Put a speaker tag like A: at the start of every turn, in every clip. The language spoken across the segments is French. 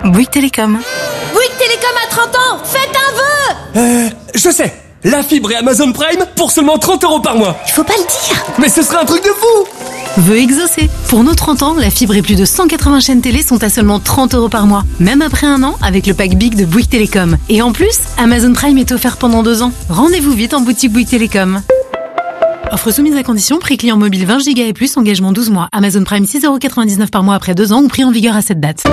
A: Bouygues Télécom.
B: Bouygues Télécom a 30 ans. Faites un vœu.
C: Je sais. La fibre et Amazon Prime pour seulement 30 € par mois.
B: Il faut pas le dire.
C: Mais ce serait un truc de fou.
A: Vœu exaucé. Pour nos 30 ans, la fibre et plus de 180 chaînes télé sont à seulement 30 € par mois. Même après un an, avec le pack Big de Bouygues Télécom. Et en plus, Amazon Prime est offert pendant 2 ans. Rendez-vous vite en boutique Bouygues Télécom. Offre soumise à condition, prix client mobile 20 Go et plus, engagement 12 mois. Amazon Prime 6,99 € par mois après 2 ans ou prix en vigueur à cette date.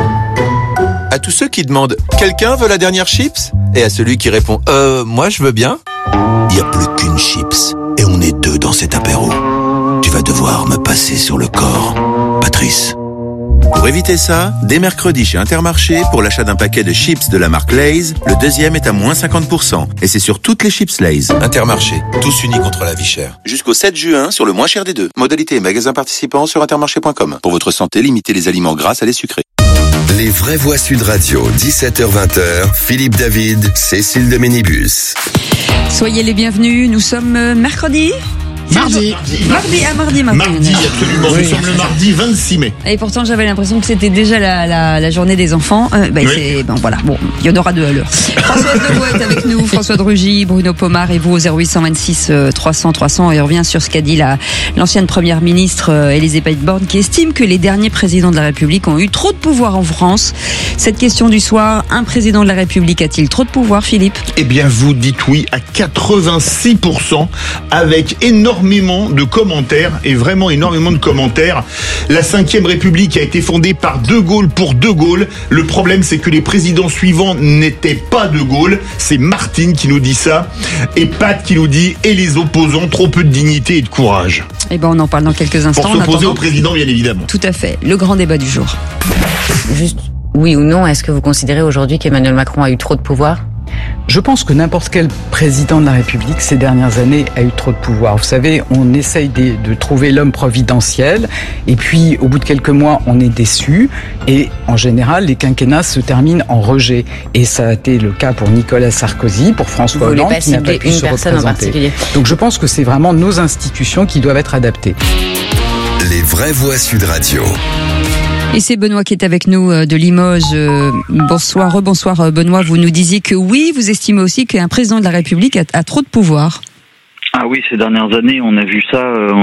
D: À tous ceux qui demandent « Quelqu'un veut la dernière chips ?» et à celui qui répond « Moi je veux bien », il n'y a plus qu'une chips et on est 2 dans cet apéro. Tu vas devoir me passer sur le corps, Patrice. Pour éviter ça, dès mercredi chez Intermarché, pour l'achat d'un paquet de chips de la marque Lay's, le deuxième est à moins 50%. Et c'est sur toutes les chips Lay's. Intermarché, tous unis contre la vie chère. Jusqu'au 7 juin, sur le moins cher des deux. Modalité et magasins participants sur intermarché.com. Pour votre santé, limitez les aliments gras à les sucrés.
E: Les vraies voix Sud Radio, 17h-20h, Philippe David, Cécile de Ménibus.
F: Soyez les bienvenus, nous sommes mercredi.
G: Mardi,
F: absolument.
G: Nous sommes le mardi 26 mai.
F: Et pourtant, j'avais l'impression que c'était déjà la journée des enfants. Oui. Voilà. Bon, il y en aura 2 à l'heure. Françoise Devoix est avec nous, François de Rugy, Bruno Pomar et vous au 0826 300 300. Et on revient sur ce qu'a dit l'ancienne première ministre Elisabeth Borne, qui estime que les derniers présidents de la République ont eu trop de pouvoir en France. Cette question du soir, un président de la République a-t-il trop de pouvoir, Philippe ?
G: Eh bien, vous dites oui à 86%, avec énormément de commentaires, et vraiment énormément de commentaires. La 5e République a été fondée par De Gaulle pour De Gaulle. Le problème, c'est que les présidents suivants n'étaient pas De Gaulle. C'est Martine qui nous dit ça, et Pat qui nous dit, et les opposants, trop peu de dignité et de courage.
F: Eh ben, on en parle dans quelques instants.
G: Pour s'opposer au président, bien évidemment.
F: Tout à fait. Le grand débat du jour.
H: Juste, oui ou non, est-ce que vous considérez aujourd'hui qu'Emmanuel Macron a eu trop de pouvoir ?
I: Je pense que n'importe quel président de la République ces dernières années a eu trop de pouvoir. Vous savez, on essaye de trouver l'homme providentiel et puis au bout de quelques mois, on est déçu et en général, les quinquennats se terminent en rejet. Et ça a été le cas pour Nicolas Sarkozy, pour François Hollande qui n'a pas pu se représenter. Donc je pense que c'est vraiment nos institutions qui doivent être adaptées.
E: Les vraies voix Sud Radio.
F: Et c'est Benoît qui est avec nous de Limoges. Rebonsoir Benoît, vous nous disiez que oui, vous estimez aussi qu'un président de la République a trop de pouvoir.
J: Ah oui, ces dernières années, on a vu ça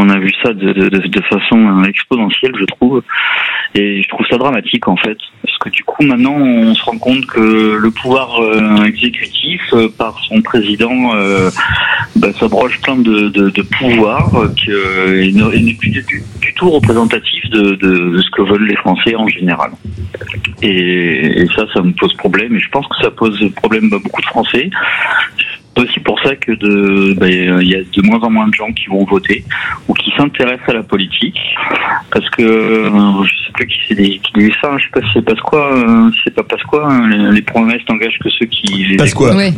J: de façon exponentielle, je trouve. Et je trouve ça dramatique, en fait. Parce que du coup, maintenant, on se rend compte que le pouvoir exécutif, par son président, s'abroge plein de pouvoirs et n'est plus du tout représentatif de ce que veulent les Français en général. Et ça me pose problème. Et je pense que ça pose problème à beaucoup de Français. C'est aussi pour ça que il y a de moins en moins de gens qui vont voter ou qui s'intéressent à la politique, parce que je sais plus qui c'est qui dit ça, je sais pas si c'est Pasqua, les promesses n'engagent que ceux qui les
G: Pasqua.
F: Oui.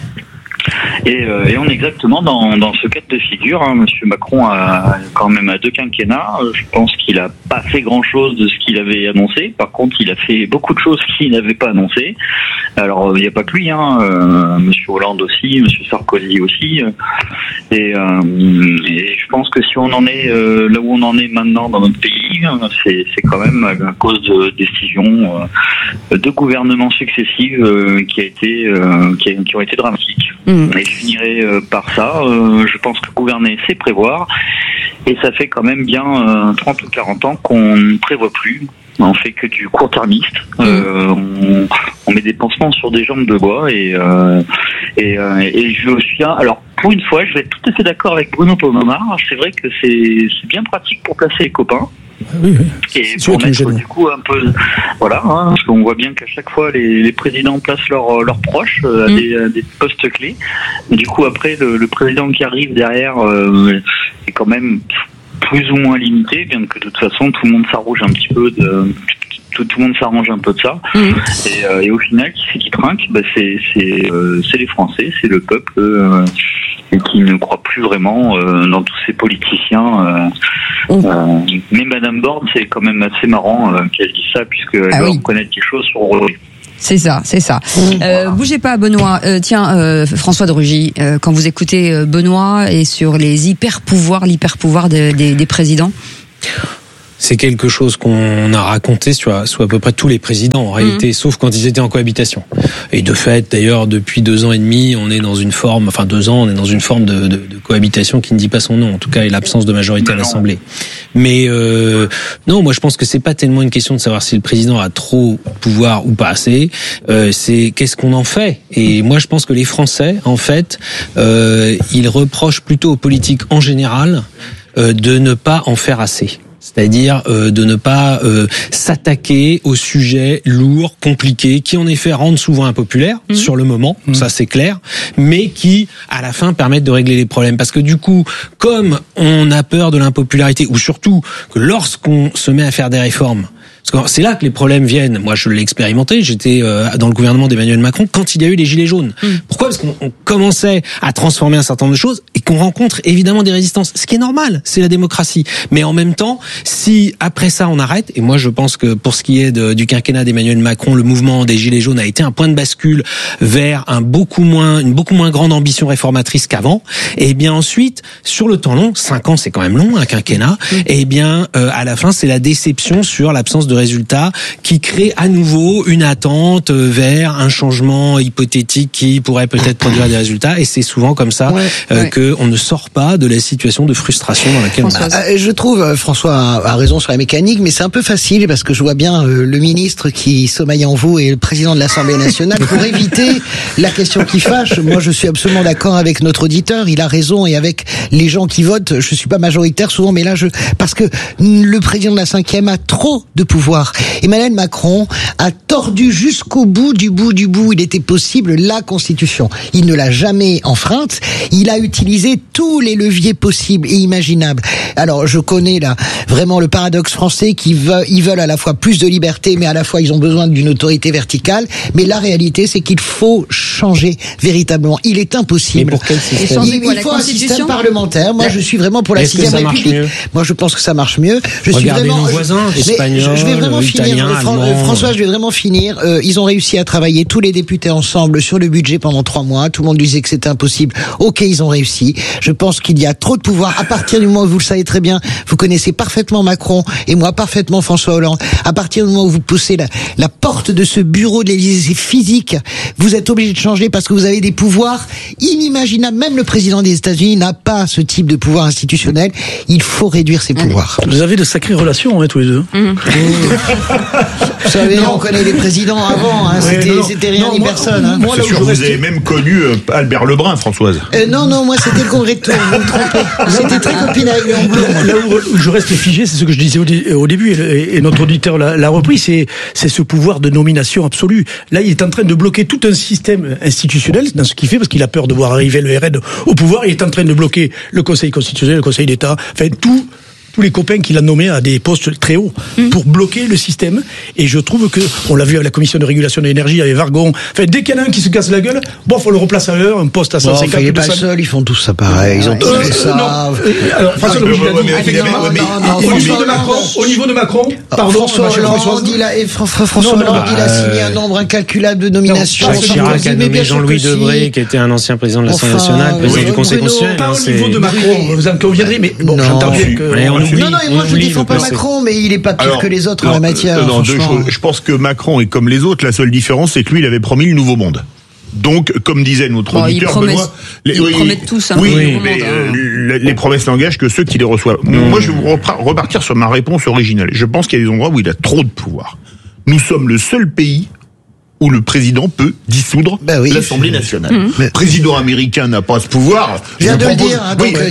J: Et on est exactement dans ce cas de figure. Monsieur Macron a quand même à 2 quinquennats. Je pense qu'il a pas fait grand-chose de ce qu'il avait annoncé. Par contre, il a fait beaucoup de choses qu'il n'avait pas annoncées. Alors, il n'y a pas que lui, Monsieur Hollande aussi, Monsieur Sarkozy aussi. Et je pense que si on en est là où on en est maintenant dans notre pays, c'est quand même à cause de décisions de gouvernements successifs qui ont été dramatiques. Et je finirai par ça. Je pense que gouverner, c'est prévoir. Et ça fait quand même bien 30 ou 40 ans qu'on ne prévoit plus. On fait que du court-termiste. On met des pansements sur des jambes de bois. Et je suis... Alors, pour une fois, je vais être tout à fait d'accord avec Bruno Pomar. C'est vrai que c'est bien pratique pour placer les copains.
G: Oui.
J: Et pour mettre du coup un peu, parce qu'on voit bien qu'à chaque fois les présidents placent leurs proches à des postes clés. Mais du coup après le président qui arrive derrière est quand même plus ou moins limité, bien que de toute façon tout le monde s'arrange un petit peu tout le monde s'arrange un peu de ça. Et au final, qui c'est qui trinque ? C'est les Français, c'est le peuple qui ne croit plus vraiment dans tous ces politiciens. Mais Madame Borne, c'est quand même assez marrant qu'elle dise ça, puisqu'elle doit reconnaître quelque chose sur Roger.
F: C'est ça. Bougez pas, Benoît. François de Rugy, quand vous écoutez Benoît et sur les l'hyper-pouvoir des présidents.
K: c'est quelque chose qu'on a raconté sur à peu près tous les présidents en réalité, sauf quand ils étaient en cohabitation. Et de fait, d'ailleurs, depuis 2 ans et demi, on est dans une forme, enfin 2 ans, on est dans une forme de cohabitation qui ne dit pas son nom, en tout cas, et l'absence de majorité à l'Assemblée. Mais non, moi je pense que c'est pas tellement une question de savoir si le président a trop de pouvoir ou pas assez. C'est qu'est-ce qu'on en fait. Et moi je pense que les Français, en fait, ils reprochent plutôt aux politiques en général de ne pas en faire assez. C'est-à-dire de ne pas s'attaquer aux sujets lourds, compliqués, qui en effet rendent souvent impopulaires sur le moment, ça c'est clair, mais qui à la fin permettent de régler les problèmes. Parce que du coup, comme on a peur de l'impopularité, ou surtout que lorsqu'on se met à faire des réformes, parce que c'est là que les problèmes viennent. Moi, je l'ai expérimenté. J'étais dans le gouvernement d'Emmanuel Macron quand il y a eu les gilets jaunes. Pourquoi ? Parce qu'on commençait à transformer un certain nombre de choses et qu'on rencontre évidemment des résistances. Ce qui est normal, c'est la démocratie. Mais en même temps, si après ça on arrête, et moi je pense que pour ce qui est du quinquennat d'Emmanuel Macron, le mouvement des gilets jaunes a été un point de bascule vers une beaucoup moins grande ambition réformatrice qu'avant. Et bien ensuite, sur le temps long, 5 ans c'est quand même long, un quinquennat. Et bien à la fin, c'est la déception sur l'absence de résultats qui crée à nouveau une attente vers un changement hypothétique qui pourrait peut-être produire des résultats, et c'est souvent comme ça que on ne sort pas de la situation de frustration dans laquelle on est.
L: Je trouve François a raison sur la mécanique, mais c'est un peu facile parce que je vois bien le ministre qui sommeille en vous et le président de l'Assemblée nationale pour éviter la question qui fâche. Moi je suis absolument d'accord avec notre auditeur, il a raison, et avec les gens qui votent, je suis pas majoritaire souvent, mais là parce que le président de la 5e a trop de pouvoir. Emmanuel Macron a tordu jusqu'au bout du bout où il était possible la Constitution. Il ne l'a jamais enfreinte. Il a utilisé tous les leviers possibles et imaginables. Alors, je connais là vraiment le paradoxe français ils veulent à la fois plus de liberté, mais à la fois ils ont besoin d'une autorité verticale. Mais la réalité, c'est qu'il faut changer véritablement. Il est impossible.
K: Mais pour quel système ?
L: Il faut un système parlementaire. Moi, je suis vraiment pour la 6e République. Moi, je pense que ça marche mieux.
K: Regardez nos voisins espagnols.
L: Je vais vraiment finir, François, je vais vraiment finir. Ils ont réussi à travailler tous les députés ensemble sur le budget pendant 3 mois. Tout le monde disait que c'était impossible. Ok, ils ont réussi. Je pense qu'il y a trop de pouvoir. À partir du moment où vous le savez très bien, vous connaissez parfaitement Macron et moi parfaitement François Hollande. À partir du moment où vous poussez la porte de ce bureau de l'Élysée physique, vous êtes obligé de changer parce que vous avez des pouvoirs inimaginables. Même le président des États-Unis n'a pas ce type de pouvoir institutionnel. Il faut réduire ses pouvoirs.
M: Vous avez de sacrées relations, tous les deux.
L: Vous savez, on connaît les présidents avant, c'était rien ni personne.
G: Moi, là où vous avez même connu Albert Lebrun, Françoise.
L: Non, moi c'était le congrès de Tours, vous me trompez. J'étais très copine avec Léon Blum.
M: Là où je reste figé, c'est ce que je disais au début, et notre auditeur l'a repris, c'est ce pouvoir de nomination absolue. Là, il est en train de bloquer tout un système institutionnel dans ce qu'il fait, parce qu'il a peur de voir arriver le RN au pouvoir. Il est en train de bloquer le Conseil constitutionnel, le Conseil d'État, enfin tous les copains qu'il a nommés à des postes très hauts pour bloquer le système. Et je trouve que, on l'a vu à la commission de régulation de l'énergie avec Vargon, enfin, dès qu'il y en a un qui se casse la gueule, faut le replacer ailleurs, un poste à 150.
L: Il n'est pas seul, ils font tous ça pareil, ils ont tous fait ça.
M: Alors, François Hollande au niveau de Macron, pardon,
L: François Hollande, il a signé un nombre incalculable de nominations.
K: Jacques Chirac a nommé Jean-Louis Debré, qui était un ancien président de l'Assemblée nationale, président du Conseil constitutionnel.
M: Pas au niveau de Macron, vous en conviendrez, mais bon, j'entends bien que...
L: moi je ne défends pas Macron, mais il est pas pire que les autres en la matière.
G: Non, deux choses. Je pense que Macron est comme les autres. La seule différence, c'est que lui, il avait promis le nouveau monde. Donc, comme disait notre auditeur Benoît,
F: ils promettent tous.
G: Les promesses n'engagent que ceux qui les reçoivent. Moi, je vais repartir sur ma réponse originale. Je pense qu'il y a des endroits où il a trop de pouvoir. Nous sommes le seul pays où le président peut dissoudre l'Assemblée nationale. Le président américain n'a pas ce pouvoir.
L: Je viens de le dire.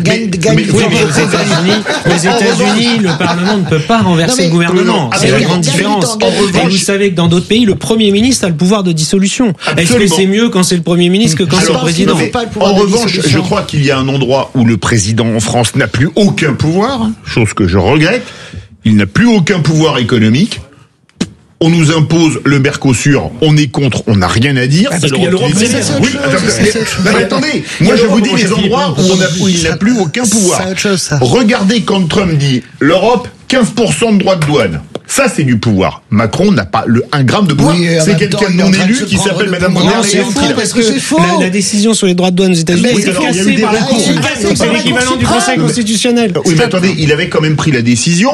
K: Aux États-Unis, le Parlement ne peut pas renverser le gouvernement. C'est la grande différence. Et vous savez que dans d'autres pays, le Premier ministre a le pouvoir de dissolution. Est-ce que c'est mieux quand c'est le Premier ministre que quand c'est le président ?
G: En revanche, je crois qu'il y a un endroit où le président en France n'a plus aucun pouvoir, chose que je regrette. Il n'a plus aucun pouvoir économique. On nous impose le Mercosur, on est contre, on n'a rien à dire.
M: Parce qu'il y a l'Europe.
G: Attendez, moi je vous dis les endroits où il n'a plus aucun pouvoir. Regardez quand Trump dit l'Europe, 15% de droits de douane. Ça, c'est du pouvoir. Macron n'a pas un gramme de pouvoir.
L: Oui,
G: c'est quelqu'un de non élu qui s'appelle Madame von der Leyen.
K: Parce que la décision sur les droits de douane aux États-Unis est cassée par la Cour. C'est l'équivalent du Conseil constitutionnel.
G: Oui, mais attendez, il avait quand même pris la décision,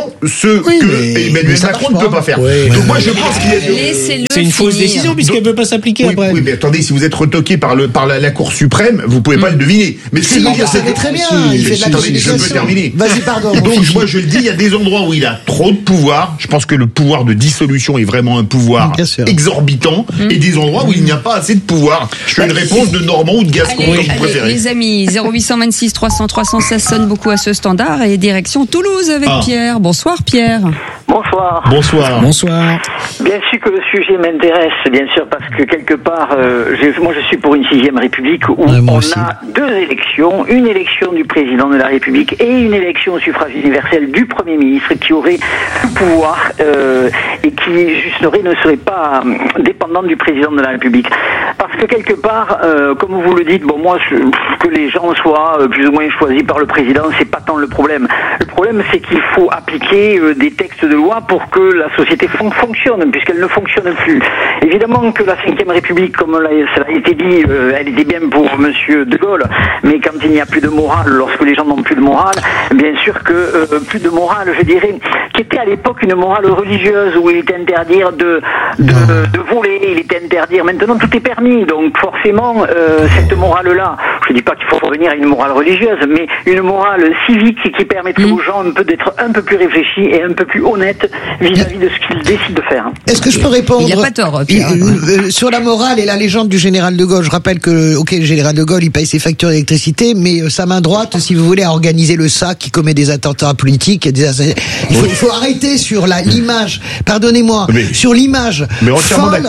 G: que Emmanuel Macron ne peut pas faire. Donc moi, je pense qu'il y a
K: c'est une fausse décision puisqu'elle ne peut pas s'appliquer après.
G: Oui, mais attendez, si vous êtes retoqué par la Cour suprême, vous pouvez pas le deviner. Mais
L: si, c'est très bien. Il fait de la
G: attendez, je peux terminer.
L: Vas-y, pardon.
G: Donc moi, je le dis, il y a des endroits où il a trop de pouvoir. Je pense que le pouvoir de dissolution est vraiment un pouvoir exorbitant, et des endroits où il n'y a pas assez de pouvoir. Je fais une réponse de Normand ou de Gascon, comme vous préférez.
F: Les amis, 0826 300 300, ça sonne beaucoup à ce standard, et direction Toulouse avec Pierre. Bonsoir Pierre.
N: Bonsoir.
G: Bonsoir.
K: Bonsoir.
N: Bien sûr que le sujet m'intéresse, bien sûr, parce que quelque part, moi je suis pour une 6e République où on a 2 élections, une élection du président de la République et une élection au suffrage universel du Premier ministre qui aurait tout pouvoir et qui ne serait pas dépendant du président de la République. Parce que quelque part, comme vous le dites, que les gens soient plus ou moins choisis par le président, c'est pas tant le problème. Le problème, c'est qu'il faut appliquer des textes de loi pour que la société fonctionne, puisqu'elle ne fonctionne plus. Évidemment que la 5e République, comme ça a été dit, elle était bien pour Monsieur De Gaulle, mais quand il n'y a plus de morale, lorsque les gens n'ont plus de morale, bien sûr que plus de morale, je dirais, qui était à l'époque une morale religieuse, où il était interdit de voler, il était interdit. Maintenant, tout est permis, donc forcément, cette morale-là, je ne dis pas qu'il faut revenir à une morale religieuse, mais une morale civique qui permettrait aux gens d'être un peu plus réfléchis et un peu plus honnêtes vis-à-vis de ce qu'ils décident de faire.
L: Est-ce que je peux répondre?
F: Il n'a pas tort, Pierre.
L: Sur la morale et la légende du général de Gaulle, je rappelle que, le général de Gaulle, il paye ses factures d'électricité, mais sa main droite, si vous voulez, a organisé le SAC qui commet des attentats politiques. Il faut arrêter sur l'image, pardonnez-moi, sur l'image folle,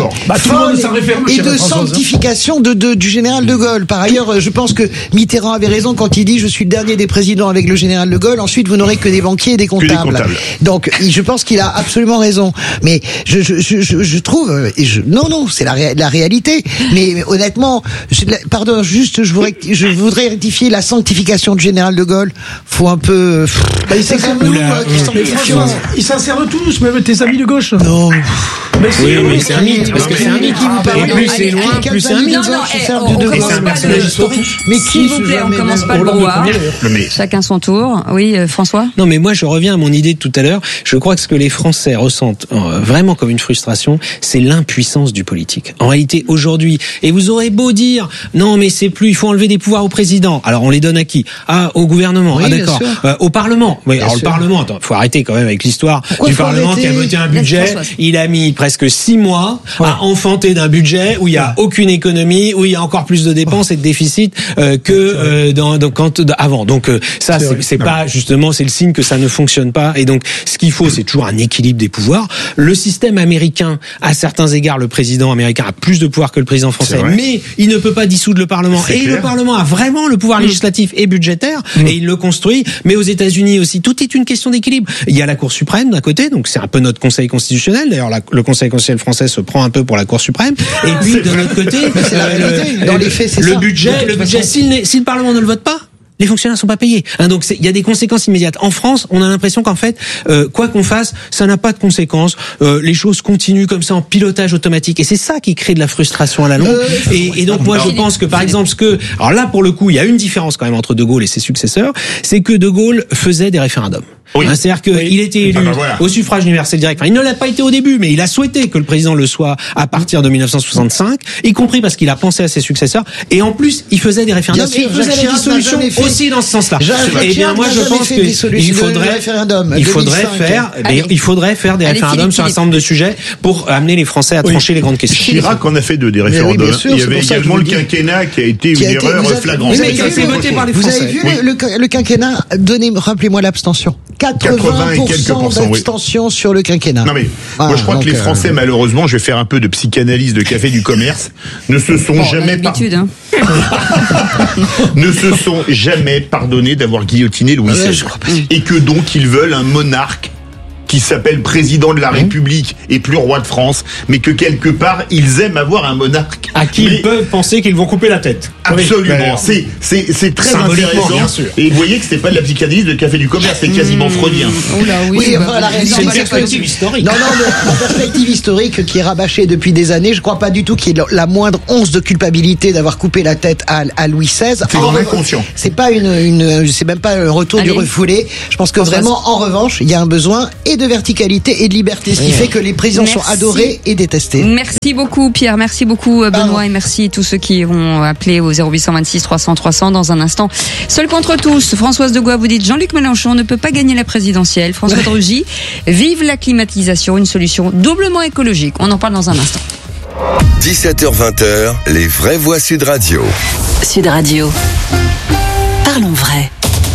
L: et de sanctification du général de Gaulle. Par ailleurs, je pense que Mitterrand avait raison quand il dit « Je suis le dernier des présidents avec le général de Gaulle, ensuite vous n'aurez que des banquiers et des comptables. » Donc, je pense qu'il a absolument raison. Mais je trouve, non, c'est la réalité. Mais honnêtement, pardon, juste, je voudrais rectifier la sanctification du général de Gaulle. Faut un peu.
M: C'est comme nous qui sanctifions. Ils s'en servent tous, même tes amis de gauche.
L: Non.
K: Mais c'est un mythe, parce que c'est un mythe. Et plus c'est loin, plus c'est un mythe.
F: Et c'est un personnage historique. Mais s'il vous plaît, on commence pas le brouhaha. Chacun son tour. Oui, François.
K: Non, mais moi je reviens à mon idée de tout à l'heure. Je crois que ce que les Français ressentent vraiment comme une frustration, c'est l'impuissance du politique. En réalité, aujourd'hui, et vous aurez beau dire, non, mais c'est plus, il faut enlever des pouvoirs au président. Alors on les donne à qui? Au gouvernement.
L: Oui,
K: d'accord. Au Parlement. Oui, alors le Parlement, faut arrêter quand même avec l'histoire du Parlement qui a voté un budget. Il a mis presque 6 mois à enfanter d'un budget où il y a aucune économie, où il y a encore plus de dépenses et de déficit que avant. Donc ça, c'est pas justement, c'est le signe que ça ne fonctionne pas. Et donc, ce qu'il faut, c'est toujours un équilibre des pouvoirs. Le système américain, à certains égards, le président américain a plus de pouvoir que le président français, mais il ne peut pas dissoudre le Parlement. Et le Parlement a vraiment le pouvoir législatif et budgétaire, et il le construit. Mais aux États-Unis aussi, tout est une question d'équilibre. Il y a la Cour suprême d'un côté, donc c'est un peu notre Conseil constitutionnel. D'ailleurs, le Conseil constitutionnel français se prend un peu pour la Cour suprême. Et puis de l'autre côté, le budget, si le Parlement ne le vote pas, les fonctionnaires sont pas payés. Donc il y a des conséquences immédiates. En France, on a l'impression qu'en fait, quoi qu'on fasse, ça n'a pas de conséquences. Les choses continuent comme ça en pilotage automatique, et c'est ça qui crée de la frustration à la longue. Et donc moi, je pense que par exemple, alors là pour le coup, il y a une différence quand même entre De Gaulle et ses successeurs, c'est que De Gaulle faisait des référendums. C'est-à-dire qu'il était élu au suffrage universel direct. Enfin, il ne l'a pas été au début, mais il a souhaité que le président le soit à partir de 1965, y compris parce qu'il a pensé à ses successeurs. Et en plus, il faisait des référendums. Et il faisait la dissolution aussi dans ce sens-là. Et bien, moi, je pense qu'il faudrait faire des référendums sur un certain nombre de sujets pour amener les Français à trancher les grandes questions.
G: Chirac en a fait des référendums. Il y avait également le quinquennat qui a été une erreur flagrante.
K: Mais qui a été voté par les Français.
L: Vous avez vu le quinquennat? Rappelez-moi l'abstention. 80% d'abstention sur le quinquennat.
G: Non mais, moi je crois que les Français, malheureusement, je vais faire un peu de psychanalyse de café du commerce, ne se sont jamais pardonnés d'avoir guillotiné Louis XVI. Et que donc ils veulent un monarque qui s'appellent président de la République et plus roi de France, mais que quelque part, ils aiment avoir un monarque.
K: À qui ils peuvent penser qu'ils vont couper la tête.
G: Absolument.
K: Oui.
G: C'est très
K: Symboliquement,
G: intéressant.
K: bien sûr.
G: Et vous voyez que c'était pas de la psychanalyse de Café du Commerce, c'est quasiment freudien.
L: Oui, enfin, la réalité,
G: c'est une
L: c'est que-
G: perspective historique.
L: Non, mais la perspective historique qui est rabâchée depuis des années, je crois pas du tout qu'il y ait la moindre once de culpabilité d'avoir coupé la tête à Louis XVI.
G: C'est dans l'inconscient.
L: C'est pas c'est même pas un retour du refoulé. Je pense que vraiment, en revanche, il y a un besoin et de verticalité et de liberté, ce qui fait que les présidents sont
F: Merci.
L: adorés et détestés.
F: Merci beaucoup Pierre, merci beaucoup Benoît et merci tous ceux qui vont appeler au 0826 300 300 dans un instant. Seul contre tous, Françoise de Gois vous dites Jean-Luc Mélenchon ne peut pas gagner la présidentielle. François de Rugy, vive la climatisation, une solution doublement écologique. On en parle dans un instant.
E: 17h-20h, les vraies voix Sud Radio.
O: Sud Radio. Parlons vrai.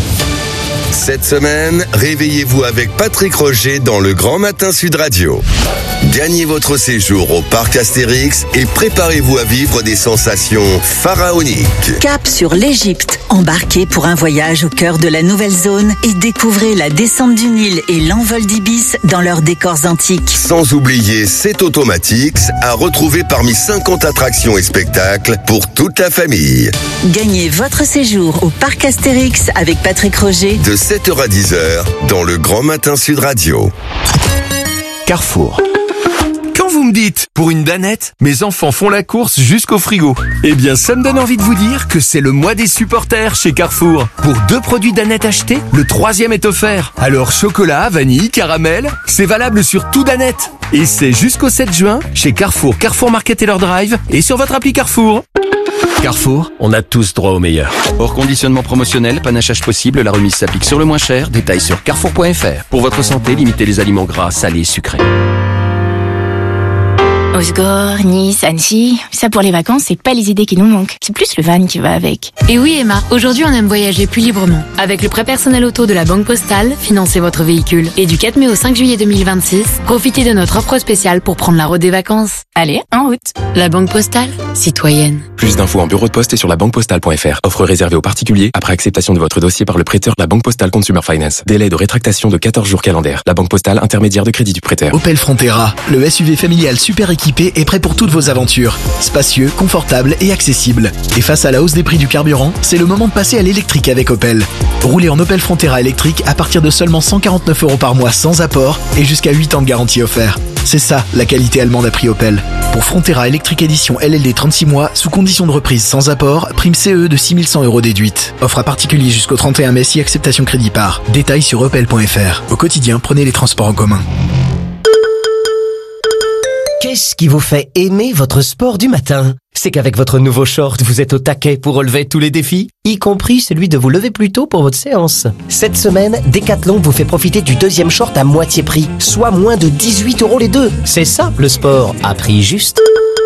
E: Cette semaine, réveillez-vous avec Patrick Roger dans le Grand Matin Sud Radio. Gagnez votre séjour au parc Astérix et préparez-vous à vivre des sensations pharaoniques.
O: Cap sur l'Égypte. Embarquez pour un voyage au cœur de la nouvelle zone et découvrez la descente du Nil et l'envol d'Ibis dans leurs décors antiques.
E: Sans oublier C'est Automatics à retrouver parmi 50 attractions et spectacles pour toute la famille.
O: Gagnez votre séjour au parc Astérix avec Patrick Roger.
E: De 7h à 10h dans le Grand Matin Sud Radio.
P: Carrefour. Quand vous me dites, pour une danette, mes enfants font la course jusqu'au frigo, eh bien ça me donne envie de vous dire que c'est le mois des supporters chez Carrefour. Pour 2 produits danette achetés, le 3e est offert. Alors chocolat, vanille, caramel, c'est valable sur tout danette. Et c'est jusqu'au 7 juin chez Carrefour, Carrefour Market et leur drive et sur votre appli Carrefour. Carrefour, on a tous droit au meilleur. Hors conditionnement promotionnel, panachage possible, la remise s'applique sur le moins cher. Détails sur carrefour.fr. Pour votre santé, limitez les aliments gras, salés, sucrés.
Q: Osgore, Nice, Annecy, ça pour les vacances, c'est pas les idées qui nous manquent. C'est plus le van qui va avec.
A: Et oui Emma, aujourd'hui on aime voyager plus librement. Avec le prêt personnel auto de la Banque Postale, financez votre véhicule. Et du 4 mai au 5 juillet 2026, profitez de notre offre spéciale pour prendre la route des vacances.
Q: Allez, en route.
A: La Banque Postale, citoyenne.
R: Plus d'infos en bureau de poste et sur labanquepostale.fr. Offre réservée aux particuliers après acceptation de votre dossier par le prêteur. La Banque Postale Consumer Finance. Délai de rétractation de 14 jours calendaires. La Banque Postale, intermédiaire de crédit du prêteur.
S: Opel Frontera, le SUV familial super équipé est prêt pour toutes vos aventures. Spacieux, confortable et accessible. Et face à la hausse des prix du carburant, c'est le moment de passer à l'électrique avec Opel. Roulez en Opel Frontera électrique à partir de seulement 149 € par mois sans apport et jusqu'à 8 ans de garantie offert. C'est ça, la qualité allemande à prix Opel. Pour Frontera électrique édition LLD 36 mois, sous condition de reprise sans apport, prime CE de 6100 € déduite. Offre à particulier jusqu'au 31 mai si acceptation crédit par. Détails sur opel.fr. Au quotidien, prenez les transports en commun.
T: Qu'est-ce qui vous fait aimer votre sport du matin? C'est qu'avec votre nouveau short, vous êtes au taquet pour relever tous les défis, y compris celui de vous lever plus tôt pour votre séance. Cette semaine, Decathlon vous fait profiter du 2e short à moitié prix, soit moins de 18 € les deux. C'est ça, le sport, à prix juste.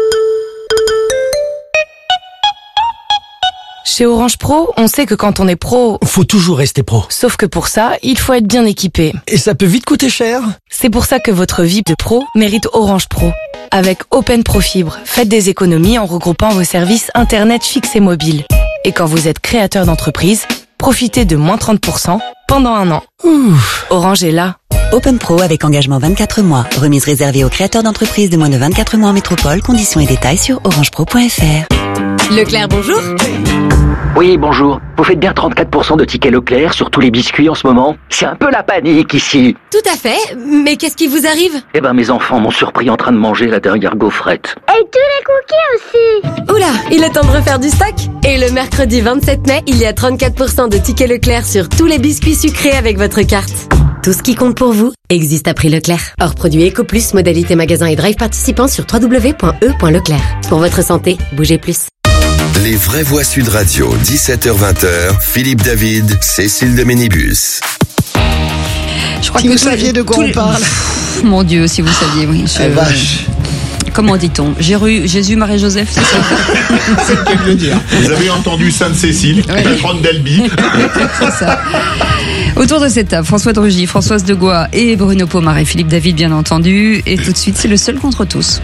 U: Chez Orange Pro, on sait que quand on est pro,
M: faut toujours rester pro.
U: Sauf que pour ça, il faut être bien équipé.
M: Et ça peut vite coûter cher.
U: C'est pour ça que votre vie de pro mérite Orange Pro. Avec Open Pro Fibre, faites des économies en regroupant vos services Internet fixe et mobile. Et quand vous êtes créateur d'entreprise, profitez de moins 30% pendant 1 an. Orange est là.
O: Open Pro avec engagement 24 mois. Remise réservée aux créateurs d'entreprises de moins de 24 mois en métropole. Conditions et détails sur orangepro.fr.
B: Leclerc, bonjour.
V: Oui, bonjour. Vous faites bien 34% de tickets Leclerc sur tous les biscuits en ce moment? C'est un peu la panique ici.
B: Tout à fait, mais qu'est-ce qui vous arrive?
V: Eh ben, mes enfants m'ont surpris en train de manger la dernière gaufrette.
B: Et tous les cookies aussi. Oula, il est temps de refaire du stock. Et le mercredi 27 mai, il y a 34% de tickets Leclerc sur tous les biscuits sucrés avec votre carte. Tout ce qui compte pour vous existe à prix Leclerc. Hors produit Eco Plus, modalité magasin et drive participants sur www.e.leclerc. Pour votre santé, bougez plus.
E: Les vraies voix Sud Radio, 17h-20h, Philippe David, Cécile de Ménibus.
F: Je crois
L: si
F: que
L: vous saviez de quoi on parle.
F: Mon Dieu, si vous saviez, oui. Comment dit-on? Jésus, Marie, Joseph, c'est ça?
G: C'est le cas de le dire. Vous avez entendu Sainte-Cécile, patronne d'Albi.
F: C'est ça. Autour de cette table, François de Rugy, Françoise de Gois et Bruno Pomar et Philippe David, bien entendu. Et tout de suite, c'est le seul contre tous.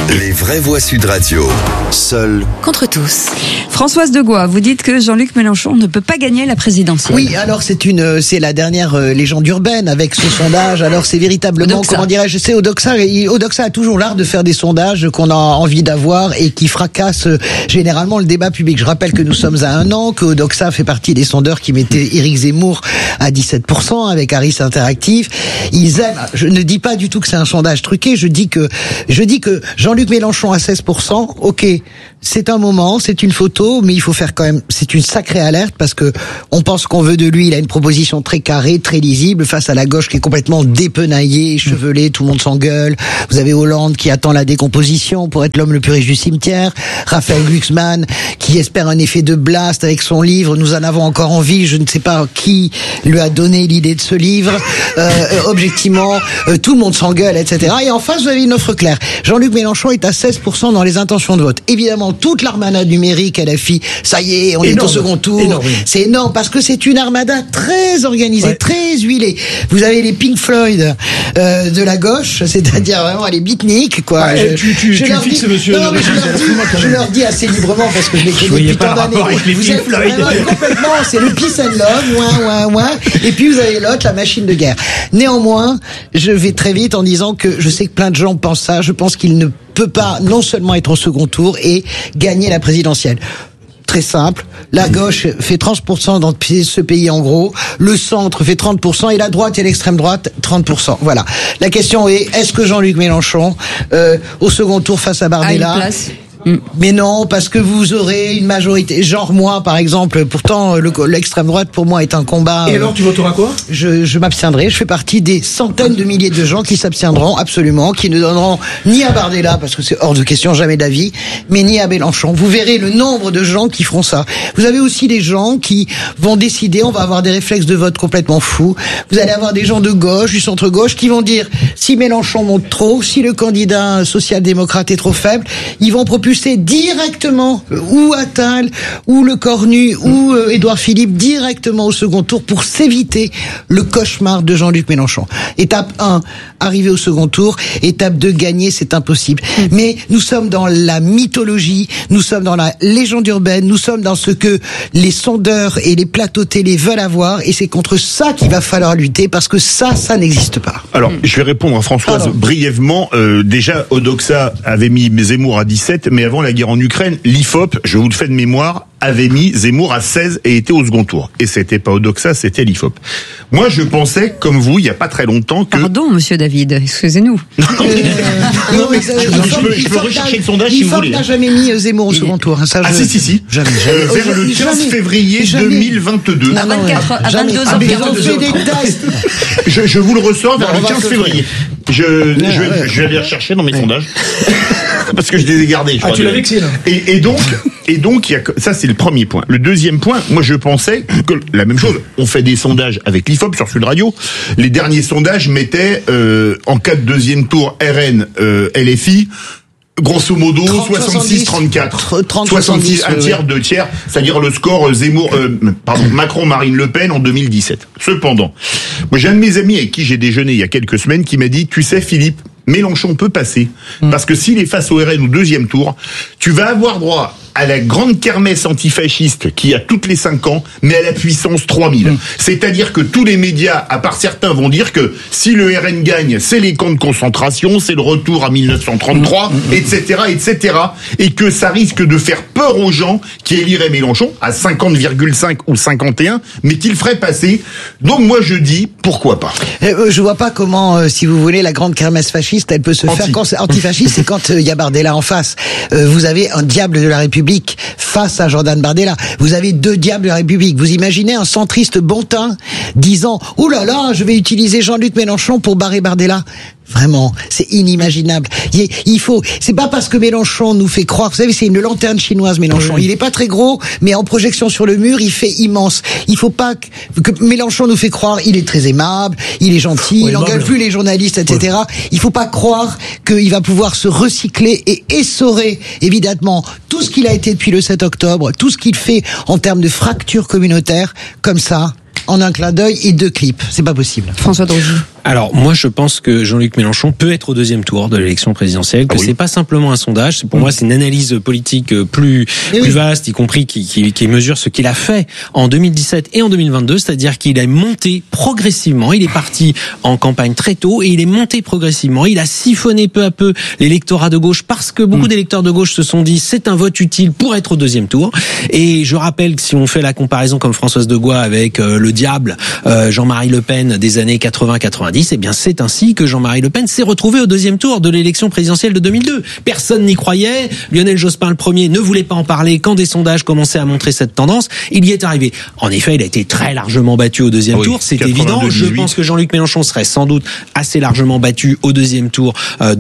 E: Les vraies voix Sud Radio. Seul
Q: Contre tous.
F: Françoise Degois, vous dites que Jean-Luc Mélenchon ne peut pas gagner la présidentielle.
L: Oui, alors c'est la dernière légende urbaine avec ce sondage. Alors c'est véritablement,
F: Odoxa.
L: comment dirais-je, c'est Odoxa. Odoxa a toujours l'art de faire des sondages qu'on a envie d'avoir et qui fracassent généralement le débat public. Je rappelle que nous sommes à 1 an, que Odoxa fait partie des sondeurs qui mettaient Éric Zemmour à 17% avec Harris Interactive. Ils aiment, je ne dis pas du tout que c'est un sondage truqué, je dis que Jean-Luc Mélenchon à 16%, ok, c'est un moment, c'est une photo, mais il faut faire quand même, c'est une sacrée alerte parce que on pense qu'on veut de lui, il a une proposition très carrée, très lisible face à la gauche qui est complètement dépenaillée, échevelée, tout le monde s'engueule. Vous avez Hollande qui attend la décomposition pour être l'homme le plus riche du cimetière, Raphaël Glucksmann qui espère un effet de blast avec son livre, nous en avons encore envie, je ne sais pas qui lui a donné l'idée de ce livre, objectivement, tout le monde s'engueule, etc. Et en face, vous avez une offre claire. Jean-Luc Mélenchon est à 16% dans les intentions de vote. Évidemment, toute l'armada numérique à la fille, ça y est, on est au second tour.
M: Énorme.
L: C'est énorme parce que c'est une armada très organisée, très huilée. Vous avez les Pink Floyd de la gauche, c'est-à-dire vraiment les beatniks, quoi.
M: Tu
L: leur
M: fixes,
L: dis,
M: monsieur.
L: non, mais je leur dis assez librement parce que je les connais depuis tant d'années. Vous êtes vraiment complètement, c'est le peace and love, ouin. Et puis vous avez l'autre, la machine de guerre. Néanmoins, je vais très vite en disant que je sais que plein de gens pensent ça. Je pense qu'il ne peut pas non seulement être au second tour et gagner la présidentielle. Très simple, la gauche fait 30% dans ce pays en gros, le centre fait 30% et la droite et l'extrême droite 30%. Voilà. La question est-ce que Jean-Luc Mélenchon au second tour face à Bardella
F: a une place?
L: Mais non, parce que vous aurez une majorité. Genre moi, par exemple, pourtant l'extrême droite pour moi est un combat.
M: Et alors tu voteras quoi?
L: Je m'abstiendrai. Je fais partie des centaines de milliers de gens qui s'abstiendront absolument, qui ne donneront ni à Bardella parce que c'est hors de question, jamais d'avis, mais ni à Mélenchon. Vous verrez le nombre de gens qui feront ça. Vous avez aussi des gens qui vont décider. On va avoir des réflexes de vote complètement fous. Vous allez avoir des gens de gauche, du centre gauche, qui vont dire si Mélenchon monte trop, si le candidat social-démocrate est trop faible, ils vont propulser directement ou Attal ou le Cornu ou Édouard Philippe directement au second tour pour s'éviter le cauchemar de Jean-Luc Mélenchon. Étape 1, arriver au second tour. Étape 2, gagner, c'est impossible. Mais nous sommes dans la mythologie, nous sommes dans la légende urbaine, nous sommes dans ce que les sondeurs et les plateaux télé veulent avoir et c'est contre ça qu'il va falloir lutter parce que ça n'existe pas.
G: Alors, je vais répondre à Françoise brièvement. Déjà, Odoxa avait mis Zemmour à 17, mais avant la guerre en Ukraine, l'IFOP, je vous le fais de mémoire, avait mis Zemmour à 16 et était au second tour. Et c'était pas Odoxa, c'était l'IFOP. Moi, je pensais, comme vous, il y a pas très longtemps que...
F: Pardon, monsieur David, excusez-nous.
G: Non, mais je peux rechercher le sondage si vous voulez.
L: Il n'a jamais mis Zemmour au second tour. Ça,
G: si.
L: Jamais.
G: Vers le 15 février 2022.
F: À 22 ans.
G: Je vous le ressors vers le 15 février. Je vais aller rechercher dans mes sondages. Parce que je les ai gardés.
M: Tu l'as vexé, là.
G: Et donc, ça c'est le premier point. Le deuxième point, moi je pensais que la même chose. On fait des sondages avec l'IFOP sur Sud Radio. Les derniers sondages mettaient en cas de deuxième tour RN LFI. Grosso modo, 66-34. 66, un tiers, deux tiers, c'est-à-dire le score Macron-Marine Le Pen en 2017. Cependant, moi j'ai un de mes amis avec qui j'ai déjeuné il y a quelques semaines qui m'a dit, tu sais Philippe, Mélenchon peut passer, parce que s'il est face au RN au deuxième tour, tu vas avoir droit à la grande kermesse antifasciste qui a toutes les 5 ans, mais à la puissance 3000. C'est-à-dire que tous les médias, à part certains, vont dire que si le RN gagne, c'est les camps de concentration, c'est le retour à 1933, etc., et que ça risque de faire peur aux gens qui éliraient Mélenchon à 50,5 ou 51, mais qu'il ferait passer. Donc moi je dis, pourquoi pas?
L: Je vois pas comment, si vous voulez, la grande kermesse fasciste, elle peut se faire quand c'est antifasciste, c'est quand il y a Bardella en face. Vous avez un diable de la République face à Jordan Bardella. Vous avez 2 diables de la République. Vous imaginez un centriste bon teint disant « Ouh là là, je vais utiliser Jean-Luc Mélenchon pour barrer Bardella ». Vraiment, c'est inimaginable. C'est pas parce que Mélenchon nous fait croire, vous savez, c'est une lanterne chinoise, Mélenchon. Il est pas très gros, mais en projection sur le mur, il fait immense. Il faut pas que Mélenchon nous fait croire, il est très aimable, il est gentil, il n'engueule plus les journalistes, etc. Il faut pas croire qu'il va pouvoir se recycler et essorer, évidemment, tout ce qu'il a été depuis le 7 octobre, tout ce qu'il fait en termes de fracture communautaire, comme ça, en un clin d'œil et 2 clips. C'est pas possible.
F: François Drougy.
K: Alors moi je pense que Jean-Luc Mélenchon peut être au deuxième tour de l'élection présidentielle, que c'est pas simplement un sondage, pour moi c'est une analyse politique plus vaste, y compris qui mesure ce qu'il a fait en 2017 et en 2022, c'est-à-dire qu'il est monté progressivement, il est parti en campagne très tôt et il est monté progressivement, il a siphonné peu à peu l'électorat de gauche parce que beaucoup d'électeurs de gauche se sont dit c'est un vote utile pour être au deuxième tour. Et je rappelle que si on fait la comparaison comme Françoise de Goix avec le diable Jean-Marie Le Pen des années 80-90, eh bien c'est ainsi que Jean-Marie Le Pen s'est retrouvé au deuxième tour de l'élection présidentielle de 2002. Personne n'y croyait, Lionel Jospin le premier ne voulait pas en parler quand des sondages commençaient à montrer cette tendance, il y est arrivé. En effet, il a été très largement battu au deuxième tour, c'est évident. Je pense que Jean-Luc Mélenchon serait sans doute assez largement battu au deuxième tour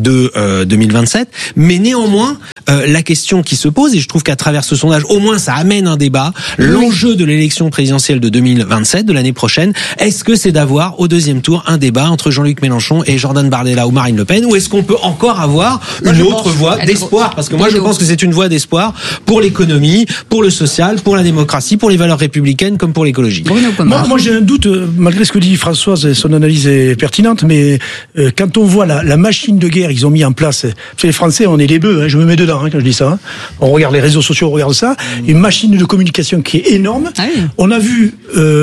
K: de 2027, mais néanmoins la question qui se pose, et je trouve qu'à travers ce sondage au moins ça amène un débat, l'enjeu de l'élection présidentielle de 2027, de l'année prochaine, est-ce que c'est d'avoir au deuxième tour un débat entre Jean-Luc Mélenchon et Jordan Bardella ou Marine Le Pen, ou est-ce qu'on peut encore avoir une autre voie d'espoir, parce que moi je pense que c'est une voie d'espoir pour l'économie, pour le social, pour la démocratie, pour les valeurs républicaines comme pour l'écologie.
M: Moi j'ai un doute, malgré ce que dit Françoise, son analyse est pertinente, mais quand on voit la machine de guerre qu'ils ont mis en place, les Français on est des bœufs, je me mets dedans quand je dis ça, on regarde les réseaux sociaux, on regarde ça, une machine de communication qui est énorme. On a vu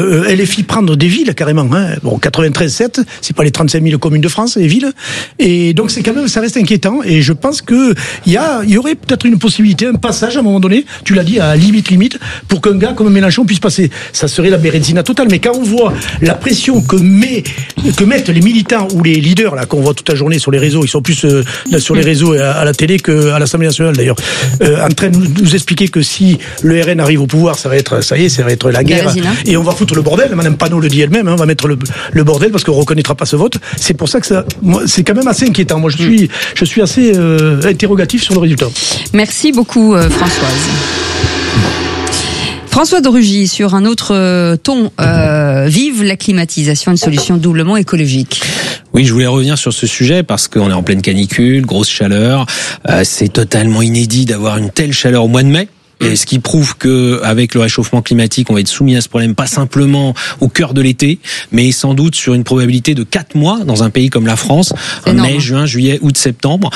M: LFI prendre des villes carrément, bon 93-7, c'est pas les 35 000 communes de France, les villes, et donc c'est quand même, ça reste inquiétant, et je pense que il y aurait peut-être une possibilité, un passage à un moment donné, tu l'as dit, à limite, pour qu'un gars comme Mélenchon puisse passer. Ça serait la bérésina totale, mais quand on voit la pression que mettent les militants ou les leaders là qu'on voit toute la journée sur les réseaux, ils sont plus sur les réseaux et à la télé qu'à l'Assemblée nationale d'ailleurs, en train de nous expliquer que si le RN arrive au pouvoir, ça va être la guerre, et on va foutre le bordel. Madame Panot le dit elle-même, on va mettre le bordel parce qu'on reconnaîtra pas ce vote. C'est pour ça que c'est quand même assez inquiétant. Moi je suis assez interrogatif sur le résultat.
F: Merci beaucoup Françoise. François de Rugy, sur un autre ton, vive la climatisation, une solution doublement écologique.
K: Oui, je voulais revenir sur ce sujet parce qu'on est en pleine canicule, grosse chaleur. C'est totalement inédit d'avoir une telle chaleur au mois de mai. Et ce qui prouve que avec le réchauffement climatique, on va être soumis à ce problème pas simplement au cœur de l'été, mais sans doute sur une probabilité de 4 mois dans un pays comme la France, mai, juin, juillet, août, septembre.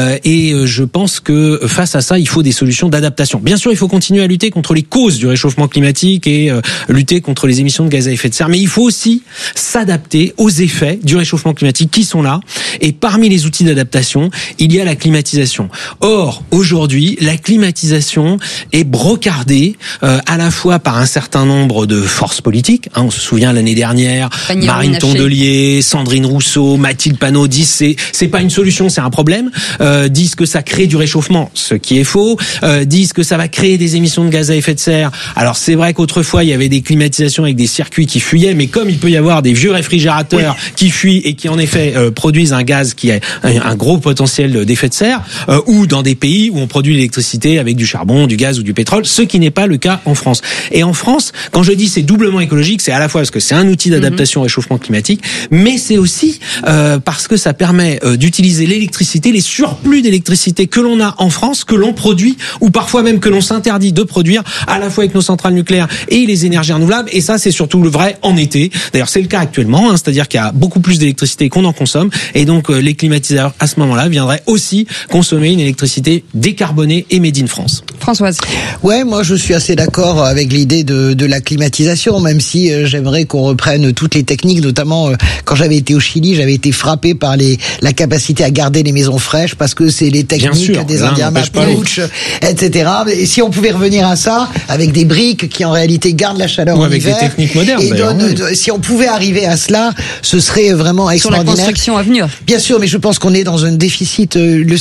K: Et je pense que face à ça, il faut des solutions d'adaptation. Bien sûr, il faut continuer à lutter contre les causes du réchauffement climatique et lutter contre les émissions de gaz à effet de serre, mais il faut aussi s'adapter aux effets du réchauffement climatique qui sont là. Et parmi les outils d'adaptation, il y a la climatisation. Or, aujourd'hui, la climatisation est brocardée à la fois par un certain nombre de forces politiques. On se souvient l'année dernière, Marine Tondelier, Sandrine Rousseau, Mathilde Panot disent c'est pas une solution, c'est un problème. Disent que ça crée du réchauffement, ce qui est faux. Disent que ça va créer des émissions de gaz à effet de serre. Alors c'est vrai qu'autrefois il y avait des climatisations avec des circuits qui fuyaient, mais comme il peut y avoir des vieux réfrigérateurs qui fuient et qui en effet produisent un gaz qui a un gros potentiel d'effet de serre, ou dans des pays où on produit l'électricité avec du charbon, du gaz ou du pétrole, ce qui n'est pas le cas en France. Et en France, quand je dis c'est doublement écologique, c'est à la fois parce que c'est un outil d'adaptation au réchauffement climatique, mais c'est aussi parce que ça permet d'utiliser l'électricité, les surplus d'électricité que l'on a en France, que l'on produit, ou parfois même que l'on s'interdit de produire, à la fois avec nos centrales nucléaires et les énergies renouvelables, et ça c'est surtout le vrai en été. D'ailleurs c'est le cas actuellement, c'est-à-dire qu'il y a beaucoup plus d'électricité qu'on en consomme, et donc les climatiseurs à ce moment-là viendraient aussi consommer une électricité décarbonée et made in France.
F: Françoise.
L: Ouais, moi je suis assez d'accord avec l'idée de la climatisation, même si j'aimerais qu'on reprenne toutes les techniques, notamment quand j'avais été au Chili, j'avais été frappé par la capacité à garder les maisons fraîches, parce que c'est les techniques des Indiens Mapuche, etc. Et si on pouvait revenir à ça, avec des briques qui en réalité gardent la chaleur en hiver,
K: des techniques modernes,
L: et si on pouvait arriver à cela, ce serait vraiment extraordinaire.
F: Sur la construction à venir.
L: Bien sûr, mais je pense qu'on est dans un déficit,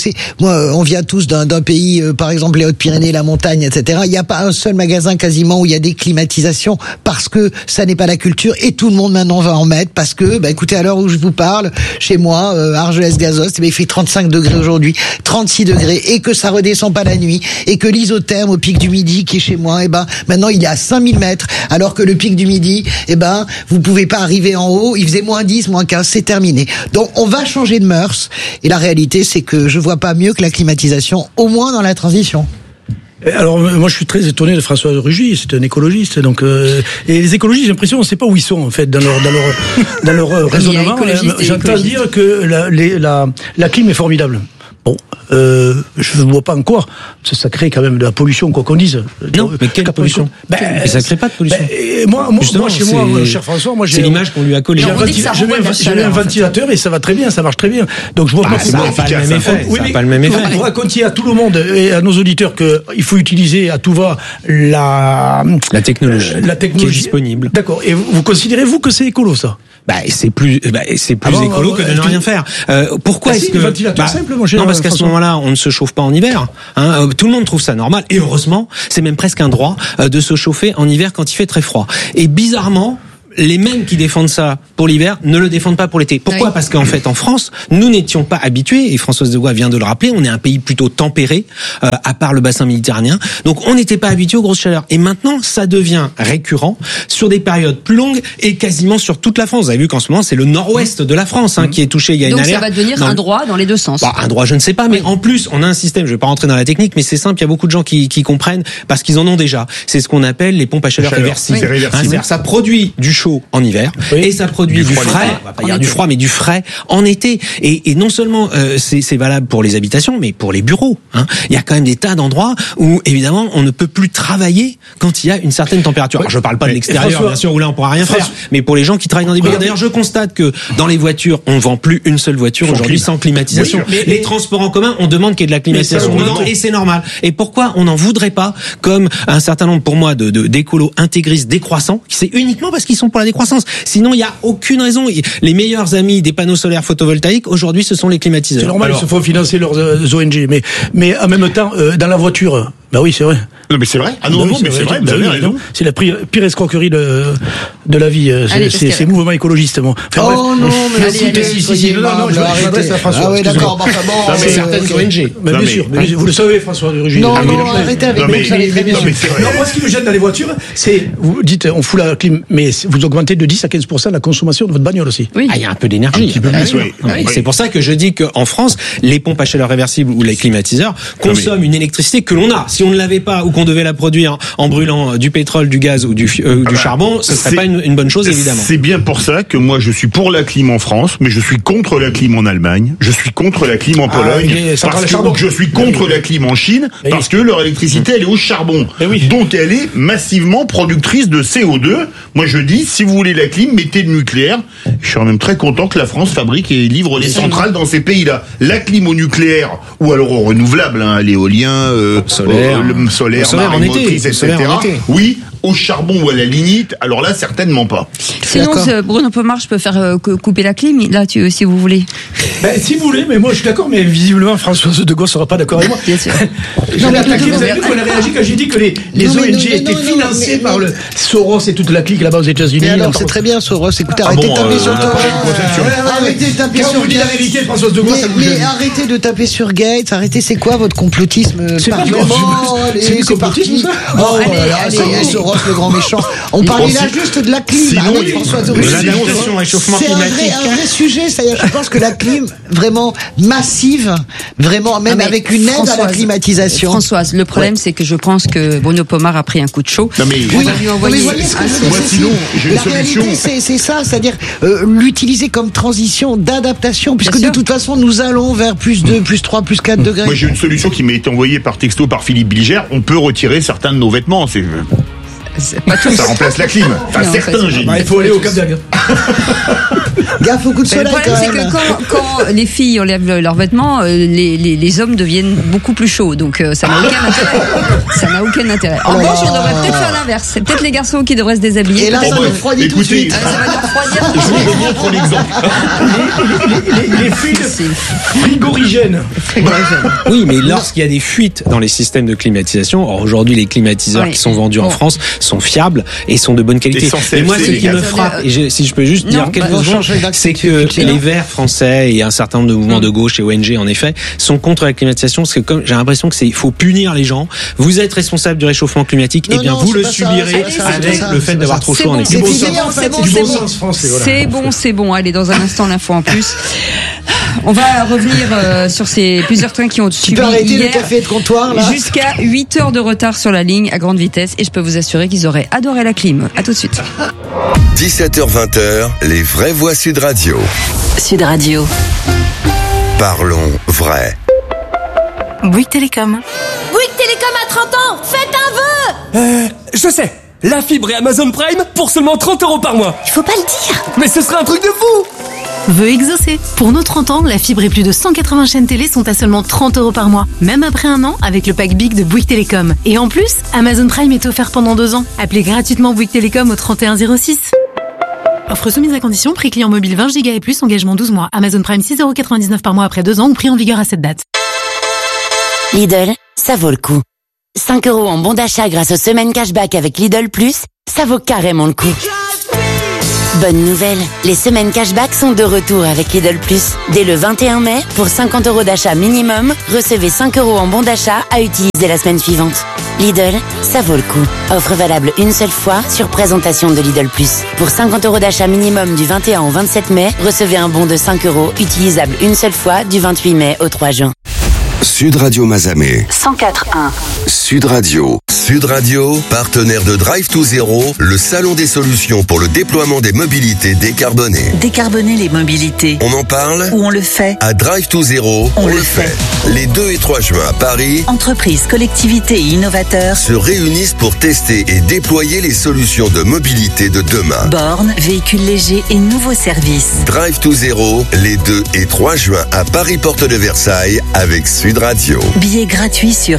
L: moi, on vient tous d'un pays, par exemple les Hautes-Pyrénées, la montagne, etc. Il n'y a pas un seul magasin quasiment où il y a des climatisations, parce que ça n'est pas la culture, et tout le monde maintenant va en mettre, parce que, écoutez, à l'heure où je vous parle, chez moi, Argelès-Gazost, il fait 35 degrés aujourd'hui, 36 degrés, et que ça redescend pas la nuit, et que l'isotherme au pic du midi qui est chez moi, maintenant il est à 5000 mètres, alors que le pic du midi, vous pouvez pas arriver en haut, il faisait moins 10, moins 15, c'est terminé. Donc on va changer de mœurs, et la réalité c'est que je vois pas mieux que la climatisation, au moins dans la transition.
M: Alors moi je suis très étonné de François Rugy, c'est un écologiste, donc et les écologistes, j'ai l'impression on ne sait pas où ils sont en fait dans leur raisonnement. J'entends dire que la clim est formidable. Bon, je ne vois pas en quoi. Ça crée quand même de la pollution, quoi qu'on dise.
K: Non, mais quelle pollution? Mais ça ne crée pas de pollution.
M: Moi, chez moi, cher François,
K: c'est l'image qu'on lui a collée.
M: J'ai un ventilateur et ça va très bien, ça marche très bien. Donc je vois pas
K: ça n'a pas le même effet.
M: Oui, mais pas le même effet. Vous racontiez à tout le monde et à nos auditeurs qu'il faut utiliser à tout va la technologie qui est disponible. D'accord. Et vous considérez-vous que c'est écolo, ça?
K: C'est plus écolo que de ne rien faire. Pourquoi est-ce que
M: le ventilateur simple, mon cher?
K: Non, parce qu'à ce moment-là, on ne se chauffe pas en hiver. Tout le monde trouve ça normal. Et heureusement, c'est même presque un droit de se chauffer en hiver quand il fait très froid. Et bizarrement, les mêmes qui défendent ça pour l'hiver ne le défendent pas pour l'été. Pourquoi ? Oui. Parce qu'en fait, en France, nous n'étions pas habitués, et Françoise de Gois vient de le rappeler, on est un pays plutôt tempéré, à part le bassin méditerranéen. Donc, on n'était pas habitué aux grosses chaleurs. Et maintenant, ça devient récurrent sur des périodes plus longues et quasiment sur toute la France. Vous avez vu qu'en ce moment, c'est le nord-ouest de la France qui est touché. Il y a une alerte.
F: Donc, ça va devenir un droit dans les deux sens.
K: Un droit, je ne sais pas, mais en plus, on a un système, je ne vais pas rentrer dans la technique, mais c'est simple, il y a beaucoup de gens qui comprennent parce qu'ils en ont déjà. C'est ce qu'on appelle les pompes à chaleur réversibles. C'est-à-dire, ça produit du chaud en hiver. Et ça produit du frais, on va pas dire du froid, mais du frais en été. Et non seulement c'est valable pour les habitations, mais pour les bureaux. Il y a quand même des tas d'endroits où, évidemment, on ne peut plus travailler quand il y a une certaine température. Alors, je parle pas de l'extérieur, bien sûr, où là on pourra rien faire, mais pour les gens qui travaillent dans des bureaux. D'ailleurs, je constate que dans les voitures, on vend plus une seule voiture aujourd'hui sans climatisation. Oui, les transports en commun, on demande qu'il y ait de la climatisation dedans, et c'est normal. Et pourquoi on n'en voudrait pas, comme un certain nombre, pour moi, d'écolos intégristes décroissants, c'est uniquement parce qu'ils sont pour la décroissance. Sinon, il n'y a aucune raison. Les meilleurs amis des panneaux solaires photovoltaïques, aujourd'hui, ce sont les climatiseurs.
M: C'est normal, ils se font financer leurs ONG. Mais en même temps, dans la voiture, bah oui, c'est vrai.
G: Non, mais c'est vrai. Ah non, mais c'est vrai, vous avez raison.
M: C'est la pire escroquerie de la vie. C'est mouvement écologiste, moi.
L: Non, mais je
M: m'adresse à François.
L: Ah oui, d'accord, bon.
K: C'est certaines ONG.
M: Bien sûr, vous le savez, François de Rugy.
L: Non, arrêtez avec vous, ça allait très bien.
M: Non, moi, ce qui me gêne dans les voitures, c'est, vous dites, on fout la clim, mais vous augmentez de 10 à 15% la consommation de votre bagnole aussi.
K: Oui. Il y a un peu d'énergie. C'est pour ça que je dis qu'en France, les pompes à chaleur réversibles ou les climatiseurs consomment une électricité que l'on a. Si on ne l'avait pas ou qu'on devait la produire en brûlant du pétrole, du gaz ou du charbon, ce serait pas une bonne chose, évidemment.
G: C'est bien pour ça que moi je suis pour la clim en France, mais je suis contre la clim en Allemagne, je suis contre la clim en Pologne, donc je suis contre la clim en Chine, parce que leur électricité elle est au charbon. Donc elle est massivement productrice de CO2. Moi je dis, si vous voulez la clim, mettez le nucléaire. Je suis même très content que la France fabrique et livre des centrales dans ces pays-là. La clim au nucléaire, ou alors au renouvelable, l'éolien, solaire, marée motrice, etc. Oui, au charbon ou à la lignite, alors là, certainement pas.
F: Sinon, Bruno Pomar, je peux faire couper la clim, là, si vous voulez.
M: Si vous voulez, mais moi je suis d'accord, mais visiblement Françoise de Gois ne sera pas d'accord avec moi.
F: Bien sûr.
M: Vous avez vu qu'on a réagi quand j'ai dit que les ONG étaient financées par le Soros et toute la clique là-bas aux États-Unis.
L: Mais alors, c'est très bien, Soros. Écoutez, arrêtez de taper sur arrêtez de taper sur
M: Gates. La vérité, Françoise de Gois, ça vous gêne.
L: Mais arrêtez de taper sur Gates. Arrêtez, c'est quoi votre complotisme?
M: C'est pas du complotisme, ça.
L: Oh, allez, Soros, le grand méchant. On parlait là juste de la clim avec Françoise de Gois. C'est un vrai sujet. Je pense que la clim vraiment massive, vraiment même avec une aide à la climatisation.
F: Françoise, le problème c'est que je pense que Bruno Pomar a pris un coup de chaud.
G: Non mais
L: sinon, j'ai une solution. C'est ça, c'est-à-dire l'utiliser comme transition d'adaptation, puisque de toute façon nous allons vers plus 2, plus 3, plus 4 degrés.
G: Moi j'ai une solution qui m'a été envoyée par texto par Philippe Bilger. On peut retirer certains de nos vêtements.
F: Pas tous.
G: Ça remplace la clim. Enfin, certains, j'ai dit.
M: Il faut aller au Cap d'Agde.
L: Gaffe au coup de soleil.
F: Le problème, c'est que quand les filles enlèvent leurs vêtements, les hommes deviennent beaucoup plus chauds. Donc, ça n'a aucun intérêt. Ça n'a aucun intérêt. En revanche, on devrait peut-être faire l'inverse. C'est peut-être les garçons qui devraient se déshabiller.
L: Et là, ça nous refroidit tout de suite.
F: Ça va nous refroidir.
G: Je vous montre l'exemple.
M: Les fuites frigorigènes.
K: Oui, mais lorsqu'il y a des fuites dans les systèmes de climatisation, aujourd'hui, les climatiseurs qui sont vendus en France sont fiables et sont de bonne qualité. Et moi, ce qui me frappe, si je peux juste dire quelque chose, c'est que les Verts français et un certain nombre de mouvements de gauche et ONG, en effet, sont contre la climatisation, parce que comme j'ai l'impression que il faut punir les gens. Vous êtes responsable du réchauffement climatique, et bien vous le subirez avec le fait d'avoir trop chaud en été.
F: C'est bon. Allez, dans un instant, l'info en plus. On va revenir sur ces plusieurs trains qui ont subi hier
L: le café de comptoir, là.
F: Jusqu'à 8 heures de retard sur la ligne à grande vitesse, et je peux vous assurer qu'ils auraient adoré la clim. À tout de suite.
E: 17h-20h, les vraies voix Sud Radio.
O: Sud Radio.
E: Parlons vrai.
A: Bouygues Télécom.
C: Bouygues Télécom a 30 ans, faites un vœu.
D: Je sais, la fibre et Amazon Prime pour seulement 30 € par mois.
C: Il faut pas le dire.
D: Mais ce serait un truc de fou.
A: Vœu exaucé. Pour nos 30 ans, la fibre et plus de 180 chaînes télé sont à seulement 30 € par mois. Même après un an, avec le pack Big de Bouygues Télécom. Et en plus, Amazon Prime est offert pendant 2 ans. Appelez gratuitement Bouygues Télécom au 3106. Offre soumise à condition, prix client mobile 20 Go et plus, engagement 12 mois. Amazon Prime 6,99 € par mois après 2 ans ou prix en vigueur à cette date.
W: Lidl, ça vaut le coup. 5 € en bon d'achat grâce aux semaines cashback avec Lidl Plus, ça vaut carrément le coup. Bonne nouvelle, les semaines cashback sont de retour avec Lidl Plus. Dès le 21 mai, pour 50 € d'achat minimum, recevez 5 € en bon d'achat à utiliser la semaine suivante. Lidl, ça vaut le coup. Offre valable une seule fois sur présentation de Lidl Plus. Pour 50 € d'achat minimum du 21 au 27 mai, recevez un bon de 5 € utilisable une seule fois du 28 mai au 3 juin.
E: Sud Radio Mazamet.
O: 104.1.
E: Sud Radio. Sud Radio, partenaire de Drive to Zero, le salon des solutions pour le déploiement des mobilités décarbonées.
O: Décarboner les mobilités.
E: On en parle
O: ou on le fait?
E: À Drive to Zero, on le fait. Les 2 et 3 juin à Paris,
O: entreprises, collectivités et innovateurs
E: se réunissent pour tester et déployer les solutions de mobilité de demain.
O: Bornes, véhicules légers et nouveaux services.
E: Drive to Zero, les 2 et 3 juin à Paris Porte de Versailles avec Sud Radio.
O: Billets gratuits sur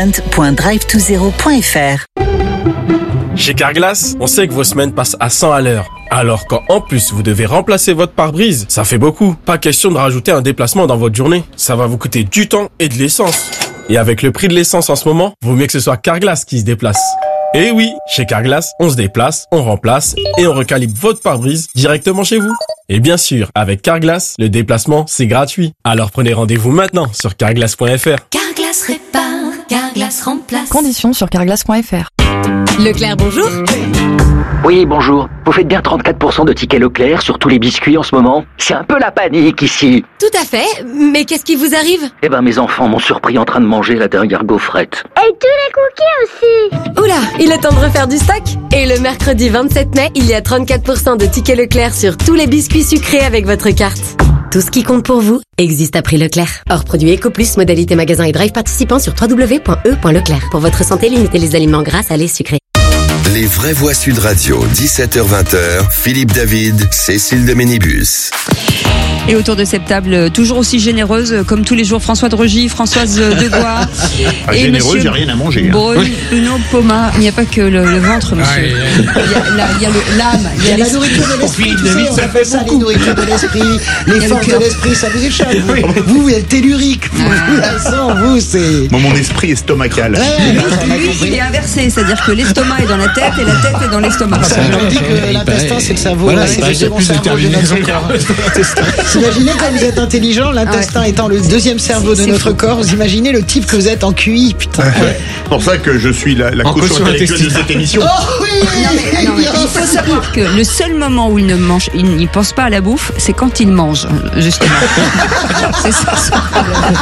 O: event.drivetozero.fr.
D: Chez Carglass, on sait que vos semaines passent à 100 à l'heure. Alors quand en plus vous devez remplacer votre pare-brise, ça fait beaucoup. Pas question de rajouter un déplacement dans votre journée. Ça va vous coûter du temps et de l'essence. Et avec le prix de l'essence en ce moment, vaut mieux que ce soit Carglass qui se déplace. Et oui, chez Carglass, on se déplace, on remplace et on recalibre votre pare-brise directement chez vous. Et bien sûr, avec Carglass, le déplacement, c'est gratuit. Alors prenez rendez-vous maintenant sur carglass.fr.
C: Carglass répare, Carglass remplace.
U: Conditions sur carglass.fr.
B: Leclerc, bonjour.
V: Oui, bonjour. Vous faites bien 34% de tickets Leclerc sur tous les biscuits en ce moment? C'est un peu la panique ici.
B: Tout à fait, mais qu'est-ce qui vous arrive?
V: Eh ben, mes enfants m'ont surpris en train de manger la dernière gaufrette.
C: Et tous les cookies aussi.
B: Oula, il est temps de refaire du stock. Et le mercredi 27 mai, il y a 34% de tickets Leclerc sur tous les biscuits sucrés avec votre carte. Tout ce qui compte pour vous existe à prix Leclerc. Hors produit EcoPlus, modalité magasin et drive participant sur www.e.leclerc. Pour votre santé, limitez les aliments gras, salés, sucrés.
E: Les vraies voix Sud Radio, 17h-20h, Philippe David, Cécile de Ménibus.
F: Et autour de cette table, toujours aussi généreuse, comme tous les jours, François Drugy, Françoise Degois.
G: Et généreuse, j'ai rien à manger.
F: Bruno Poma. Il n'y a pas que le ventre, monsieur. Il y a l'âme.
L: Il y a la nourriture de l'esprit. Ça fait ça, les nourritures de l'esprit, les forces de l'esprit, ça vous échappe. Vous êtes tellurique. Vous, c'est...
G: Moi, mon esprit est stomacal.
F: Lui, il est inversé, c'est-à-dire que l'estomac est dans la tête et la tête est dans l'estomac.
L: On dit que l'intestin, c'est le cerveau.
K: Voilà, c'est le second cerveau de notre corps.
L: Imaginez quand vous êtes intelligent, l'intestin étant le deuxième cerveau de notre corps, vous imaginez le type que vous êtes en QI, putain.
G: C'est pour ça que je suis la caution intellectuelle de cette émission.
L: Oh oui.
F: Non, mais il faut savoir que le seul moment où il ne mange, il n'y pense pas à la bouffe, c'est quand il mange, justement. C'est ça son problème.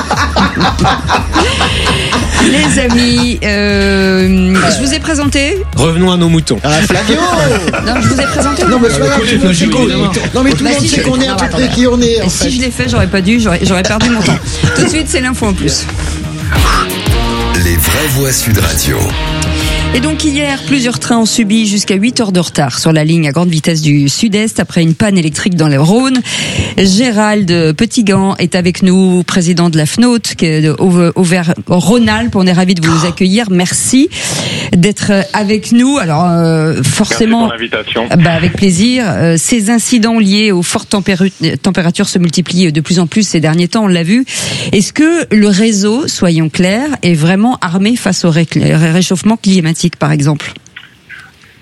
F: Les amis, je vous ai présenté.
K: Revenons à nos moutons.
L: Flavio.
F: Non, je vous ai présenté.
L: Non, mais tout le monde sait qu'on est à peu près qui on est.
F: Si je l'ai fait, j'aurais pas dû, j'aurais perdu mon temps. Tout de suite, c'est l'info en plus.
E: Les vraies voix Sud Radio.
F: Et donc hier, plusieurs trains ont subi jusqu'à 8 heures de retard sur la ligne à grande vitesse du Sud-Est après une panne électrique dans le Rhône. Gérald Petitgan est avec nous, président de la FNOT, Auvergne-Rhône-Alpes. On est ravis de vous accueillir. Merci d'être avec nous. Alors forcément,
X: merci pour l'invitation.
F: Avec plaisir. Ces incidents liés aux fortes températures se multiplient de plus en plus ces derniers temps, on l'a vu. Est-ce que le réseau, soyons clairs, est vraiment armé face au réchauffement climatique, par exemple?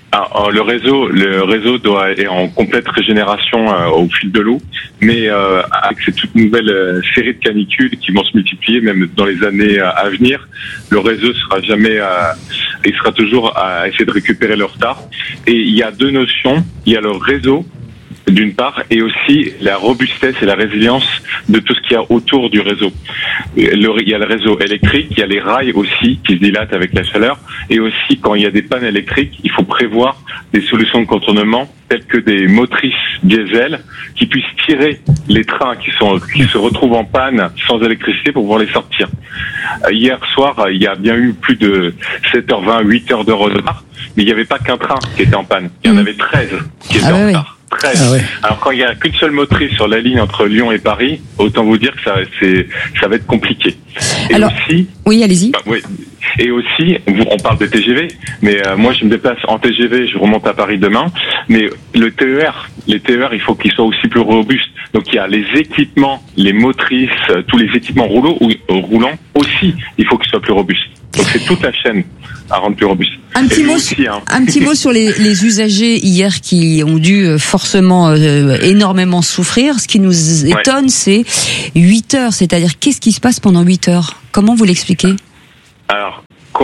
H: Le réseau est en complète régénération au fil de l'eau, mais avec cette toute nouvelle série de canicules qui vont se multiplier même dans les années à venir, le réseau sera jamais, il sera toujours à essayer de récupérer le retard. Et il y a deux notions, il y a le réseau d'une part, et aussi la robustesse et la résilience de tout ce qu'il y a autour du réseau. Il y a le réseau électrique, il y a les rails aussi qui se dilatent avec la chaleur, et aussi quand il y a des pannes électriques, il faut prévoir des solutions de contournement telles que des motrices diesel qui puissent tirer les trains qui se retrouvent en panne sans électricité pour pouvoir les sortir. Hier soir, il y a bien eu plus de 7h20, 8h de retard, mais il n'y avait pas qu'un train qui était en panne. Il y en avait 13 qui étaient en retard. 13. Ah ouais. Alors quand il y a qu'une seule motrice sur la ligne entre Lyon et Paris, autant vous dire que ça va être compliqué. Et alors, aussi,
F: oui, allez-y.
H: Oui. Et aussi, on parle de TGV, mais moi je me déplace en TGV, je remonte à Paris demain, mais les TER, il faut qu'ils soient aussi plus robustes. Donc il y a les équipements, les motrices, tous les équipements roulants aussi, il faut qu'ils soient plus robustes. Donc c'est toute la chaîne à rendre plus robuste.
F: Un petit mot sur les usagers hier qui ont dû forcément énormément souffrir. Ce qui nous étonne, c'est 8 heures. C'est-à-dire, qu'est-ce qui se passe pendant 8 heures? Comment vous l'expliquez?
H: Alors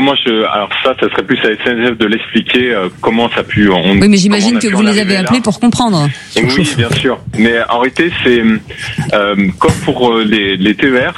H: ça serait plus à la SNCF de l'expliquer comment ça a pu.
F: Oui, mais j'imagine que vous les avez appelés pour comprendre.
H: Oui, bien sûr. Mais en réalité, c'est comme pour les TER.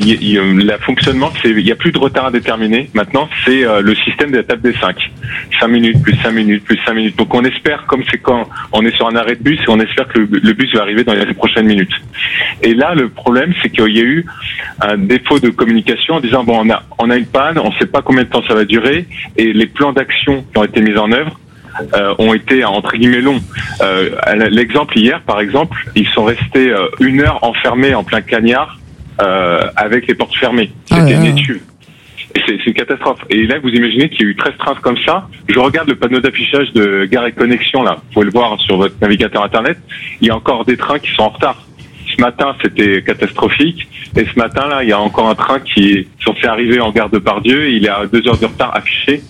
H: Le fonctionnement, il y a plus de retard à déterminer. Maintenant, c'est le système de la table des 5. 5 minutes, plus 5 minutes, plus 5 minutes. Donc on espère, comme c'est quand on est sur un arrêt de bus, et on espère que le bus va arriver dans les prochaines minutes. Et là, le problème, c'est qu'il y a eu un défaut de communication en disant, bon, on a une panne, on ne sait pas combien de temps ça va durer, et les plans d'action qui ont été mis en œuvre ont été entre guillemets longs. L'exemple hier, par exemple, ils sont restés 1 heure enfermés en plein cagnard, avec les portes fermées. C'était une étude. Et c'est une catastrophe. Et là, vous imaginez qu'il y a eu 13 trains comme ça. Je regarde le panneau d'affichage de Gare et Connexion, là. Vous pouvez le voir sur votre navigateur Internet. Il y a encore des trains qui sont en retard. Ce matin, c'était catastrophique. Et ce matin, là, il y a encore un train qui est censé arriver en gare de Pardieu. Il est à 2 heures de retard affiché,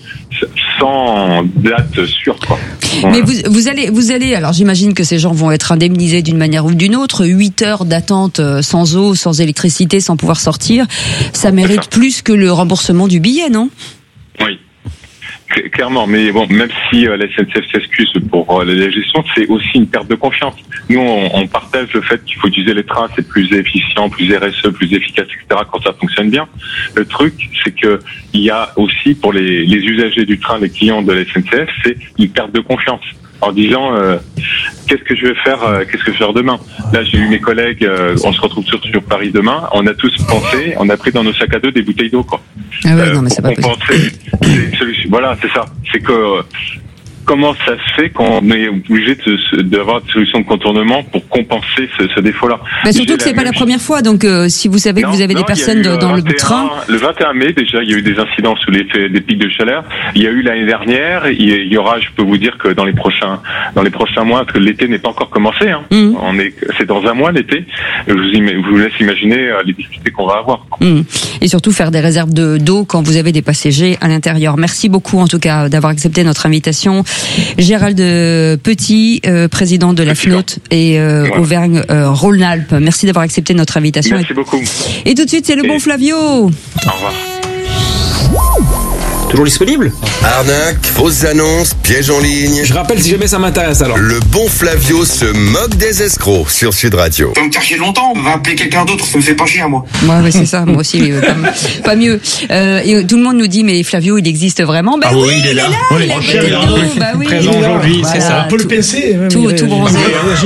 H: sans date sûre, quoi. Voilà.
F: Mais vous allez, alors j'imagine que ces gens vont être indemnisés d'une manière ou d'une autre. 8 heures d'attente sans eau, sans électricité, sans pouvoir sortir, ça mérite plus que le remboursement du billet, non?
H: Oui. Clairement, mais bon, même si la SNCF s'excuse pour la gestion, c'est aussi une perte de confiance. Nous, on partage le fait qu'il faut utiliser les trains, c'est plus efficient, plus RSE, plus efficace, etc. quand ça fonctionne bien. Le truc, c'est que il y a aussi pour les usagers du train, les clients de la SNCF, c'est une perte de confiance. En disant qu'est-ce que je vais faire demain. Là, j'ai eu mes collègues, on se retrouve sur Paris demain. On a tous pensé, on a pris dans nos sacs à dos des bouteilles d'eau, quoi.
F: Ah ouais, non mais c'est pas possible.
H: Voilà, c'est ça. C'est que comment ça se fait qu'on est obligé d'avoir des solutions de contournement pour compenser ce défaut-là?
F: Mais surtout que c'est pas la première fois, donc si vous savez que vous avez des personnes dans le train.
H: Le 21 mai, déjà, il y a eu des incidents sous l'effet des pics de chaleur. Il y a eu l'année dernière, il y aura, je peux vous dire que dans les prochains mois, parce que l'été n'est pas encore commencé, hein. C'est dans un mois l'été. Je vous laisse imaginer les difficultés qu'on va avoir.
F: Et surtout faire des réserves d'eau quand vous avez des passagers à l'intérieur. Merci beaucoup en tout cas d'avoir accepté notre invitation. Gérald Petit, président de la FNOT et Auvergne-Rhône-Alpes. Merci d'avoir accepté notre invitation.
H: Merci beaucoup.
F: Et tout de suite, c'est le bon Flavio.
H: Au revoir.
I: Toujours disponible?
E: Arnaque, fausses annonces, pièges en ligne.
I: Je rappelle si jamais ça m'intéresse alors.
E: Le bon Flavio se moque des escrocs sur Sud Radio.
J: Ça me faire chier longtemps, on va appeler quelqu'un d'autre, ça me fait pas chier à moi.
F: Ouais, c'est ça, moi aussi, mais pas mieux. Et tout le monde nous dit, mais Flavio, il existe vraiment? Ben oui,
I: il est là.
K: Présent aujourd'hui, c'est ça.
M: On peut le pincer.
F: Tout bronzé.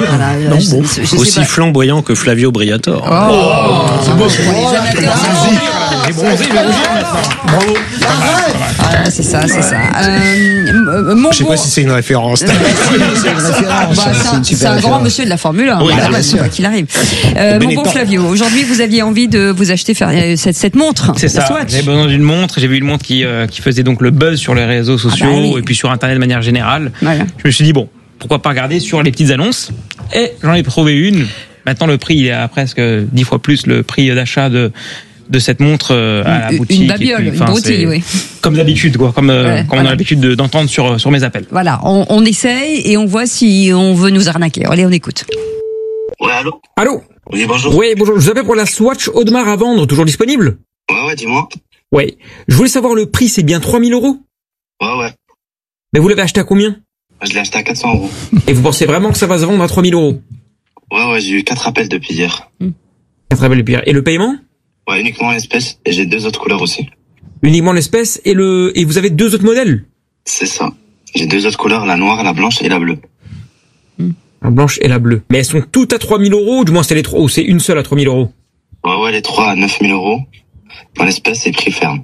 K: Aussi flamboyant que Flavio Briatore.
M: C'est beau, c'est
F: les amateurs,
M: bronzé, bravo.
F: Ah, c'est ça.
K: Je sais pas si c'est une référence.
F: C'est un grand monsieur de la Formule 1.
K: Oui,
F: quoi qu'il arrive. Mon bon Flavio, aujourd'hui vous aviez envie de vous acheter cette montre.
I: C'est ça. J'avais besoin d'une montre. J'ai vu une montre qui faisait donc le buzz sur les réseaux sociaux et puis sur Internet de manière générale. Voilà. Je me suis dit bon, pourquoi pas regarder sur les petites annonces. Et j'en ai trouvé une. Maintenant le prix il est à presque 10 fois plus le prix d'achat de cette montre à la boutique.
F: Une babiole, une broutille, oui.
I: Comme d'habitude, quoi. Comme on a l'habitude d'entendre sur mes appels.
F: Voilà, on essaye et on voit si on veut nous arnaquer. Allez, on écoute.
J: Ouais, allô?
N: Allô?
J: Oui, bonjour.
N: Oui, bonjour. Je vous appelle pour la Swatch Audemars à vendre, toujours disponible?
J: Ouais, dis-moi.
N: Ouais. Je voulais savoir le prix, c'est bien 3 000 €?
J: Ouais.
N: Mais vous l'avez acheté à combien?
J: Je l'ai acheté à 400 €.
N: Et vous pensez vraiment que ça va se vendre à 3 000 €?
J: Ouais, j'ai eu 4 appels depuis hier.
N: 4 appels depuis hier. Et le paiement?
J: Ouais, uniquement en espèces. Et j'ai 2 autres couleurs aussi.
N: Uniquement en espèces et vous avez 2 autres modèles?
J: C'est ça. J'ai 2 autres couleurs, la noire, la blanche et la bleue.
N: La blanche et la bleue. Mais elles sont toutes à 3 000 €, du moins c'est les 3, ou c'est une seule à 3 000 €?
J: Ouais, les 3 à 9 000 €. En espèces, c'est prix ferme.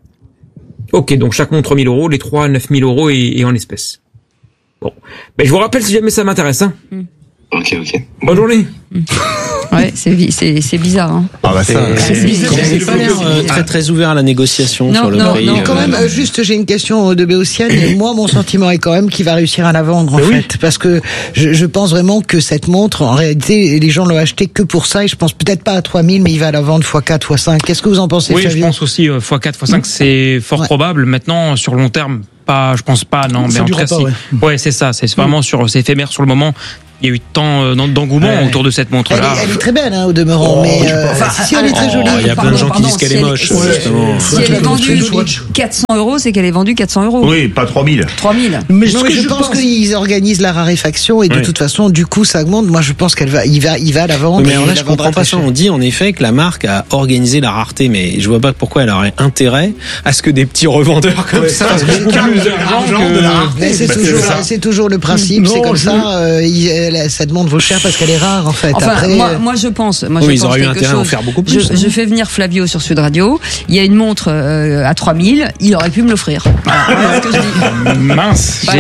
N: Ok, donc chaque montre 3 000 €, les 3 à 9 000 € et en espèces. Bon. Ben, je vous rappelle si jamais ça m'intéresse, hein.
J: Ok.
N: Bonne journée.
F: Ouais, c'est bizarre, hein.
G: Ah bah ça,
F: c'est bizarre.
K: Il n'avait pas l'air très ouvert à la négociation sur le prix.
L: Non, quand même, juste, j'ai une question de Béotienne. Et moi, mon sentiment est quand même qu'il va réussir à la vendre, en fait. Parce que je pense vraiment que cette montre, en réalité, les gens l'ont acheté que pour ça. Et je pense peut-être pas à 3 000, mais il va la vendre x4, x5. Qu'est-ce que vous en pensez,
I: Flavio?
L: Oui,
I: je pense aussi x4, x5, c'est fort probable. Maintenant, sur le long terme, je pense pas, non. Mais en tout cas, ouais, c'est ça. C'est vraiment c'est éphémère sur le moment. Il y a eu tant d'engouement autour de cette montre-là.
L: Elle est très belle, hein, au demeurant, mais si elle est très jolie.
K: Il y a plein de gens qui disent qu'elle est moche, justement.
F: Si elle est vendue 400 €, c'est qu'elle est vendue 400 €.
G: Oui, pas 3 000.
F: 3 000.
L: Mais je pense qu'ils organisent la raréfaction et de toute façon, du coup, ça augmente. Moi, je pense il va la vendre.
K: Mais alors là, je comprends pas ça. On dit en effet que la marque a organisé la rareté, mais je vois pas pourquoi elle aurait intérêt à ce que des petits revendeurs comme ça fassent beaucoup plus d'argent que la rareté.
L: C'est toujours le principe. C'est comme ça. Cette montre vaut cher parce qu'elle est rare, en fait.
F: Enfin,
L: après,
F: moi je pense.
K: Ils auraient eu intérêt à en faire beaucoup plus.
F: Je fais venir Flavio sur Sud Radio. Il y a une montre à 3 000. Il aurait pu me l'offrir. Voilà ce que je dis.
I: Mince.
F: Voilà.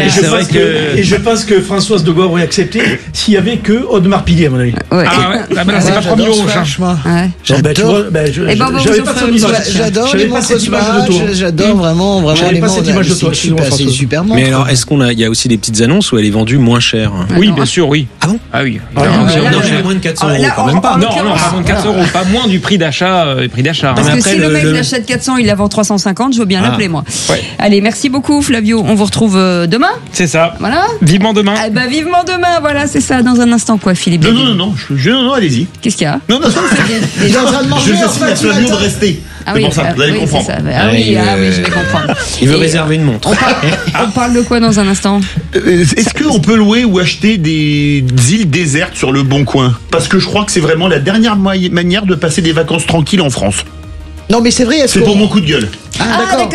M: Et je pense que Françoise de Gaulle aurait accepté s'il y avait que Audemars Piguet, à mon avis.
F: Ouais.
I: C'est pas 3 000 €, franchement.
L: J'adore.
M: J'avais pas cette image.
L: J'adore les montres Audemars. J'adore vraiment les montres. C'est super montre.
K: Mais alors, est-ce il y a aussi des petites annonces où elle est vendue moins cher?
I: Oui, bien sûr, oui.
K: Ah bon?
I: Ah oui.
K: Non, moins de 400 € quand même pas.
I: Non, pas moins de 400 €, pas moins du prix d'achat.
F: Parce que si le mec l'achète 400, il la vend 350, je veux bien l'appeler, moi.
I: Ouais.
F: Allez, merci beaucoup, Flavio. On vous retrouve demain.
I: C'est ça.
F: Voilà.
I: Vivement demain.
F: Vivement demain, voilà, c'est ça. Dans un instant, quoi, Philippe?
G: Non, allez-y.
F: Qu'est-ce qu'il y a?
G: Non,
L: Il est en train de manger.
G: Je signe à Flavio de rester. C'est pour ça, vous allez comprendre.
F: Oui, je vais comprendre.
K: Il veut réserver une montre.
F: On parle de quoi dans un instant?
G: Est-ce qu'on peut louer ou acheter des îles désertes sur le Bon Coin? Parce que je crois que c'est vraiment la dernière manière de passer des vacances tranquilles en France.
L: Non, mais c'est vrai.
G: C'est pour mon coup de gueule.
L: D'accord.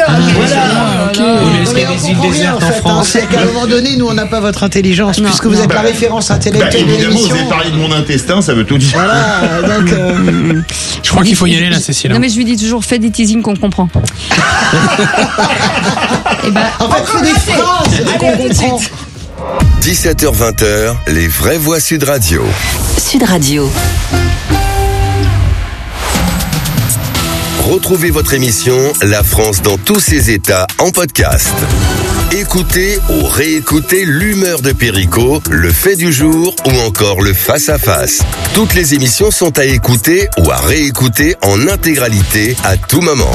K: Est-ce qu'il y a des îles désertes en France?
L: C'est qu'à un moment donné, nous, on n'a pas votre intelligence, puisque vous êtes la référence intellectuelle de
G: évidemment,
L: l'émission.
G: vous avez parlé de mon intestin, ça veut tout dire.
L: Voilà, donc...
K: Je crois qu'il faut y aller, là, Cécile.
F: Non, mais je lui dis toujours, fais des teasings qu'on comprend.
L: En fait, c'est des phrases qu'on comprend.
E: 17h-20h, les vraies voix Sud Radio.
O: Sud Radio.
E: Retrouvez votre émission La France dans tous ses états en podcast. Écoutez ou réécoutez l'humeur de Perico, le fait du jour ou encore le face-à-face. Toutes les émissions sont à écouter ou à réécouter en intégralité à tout moment.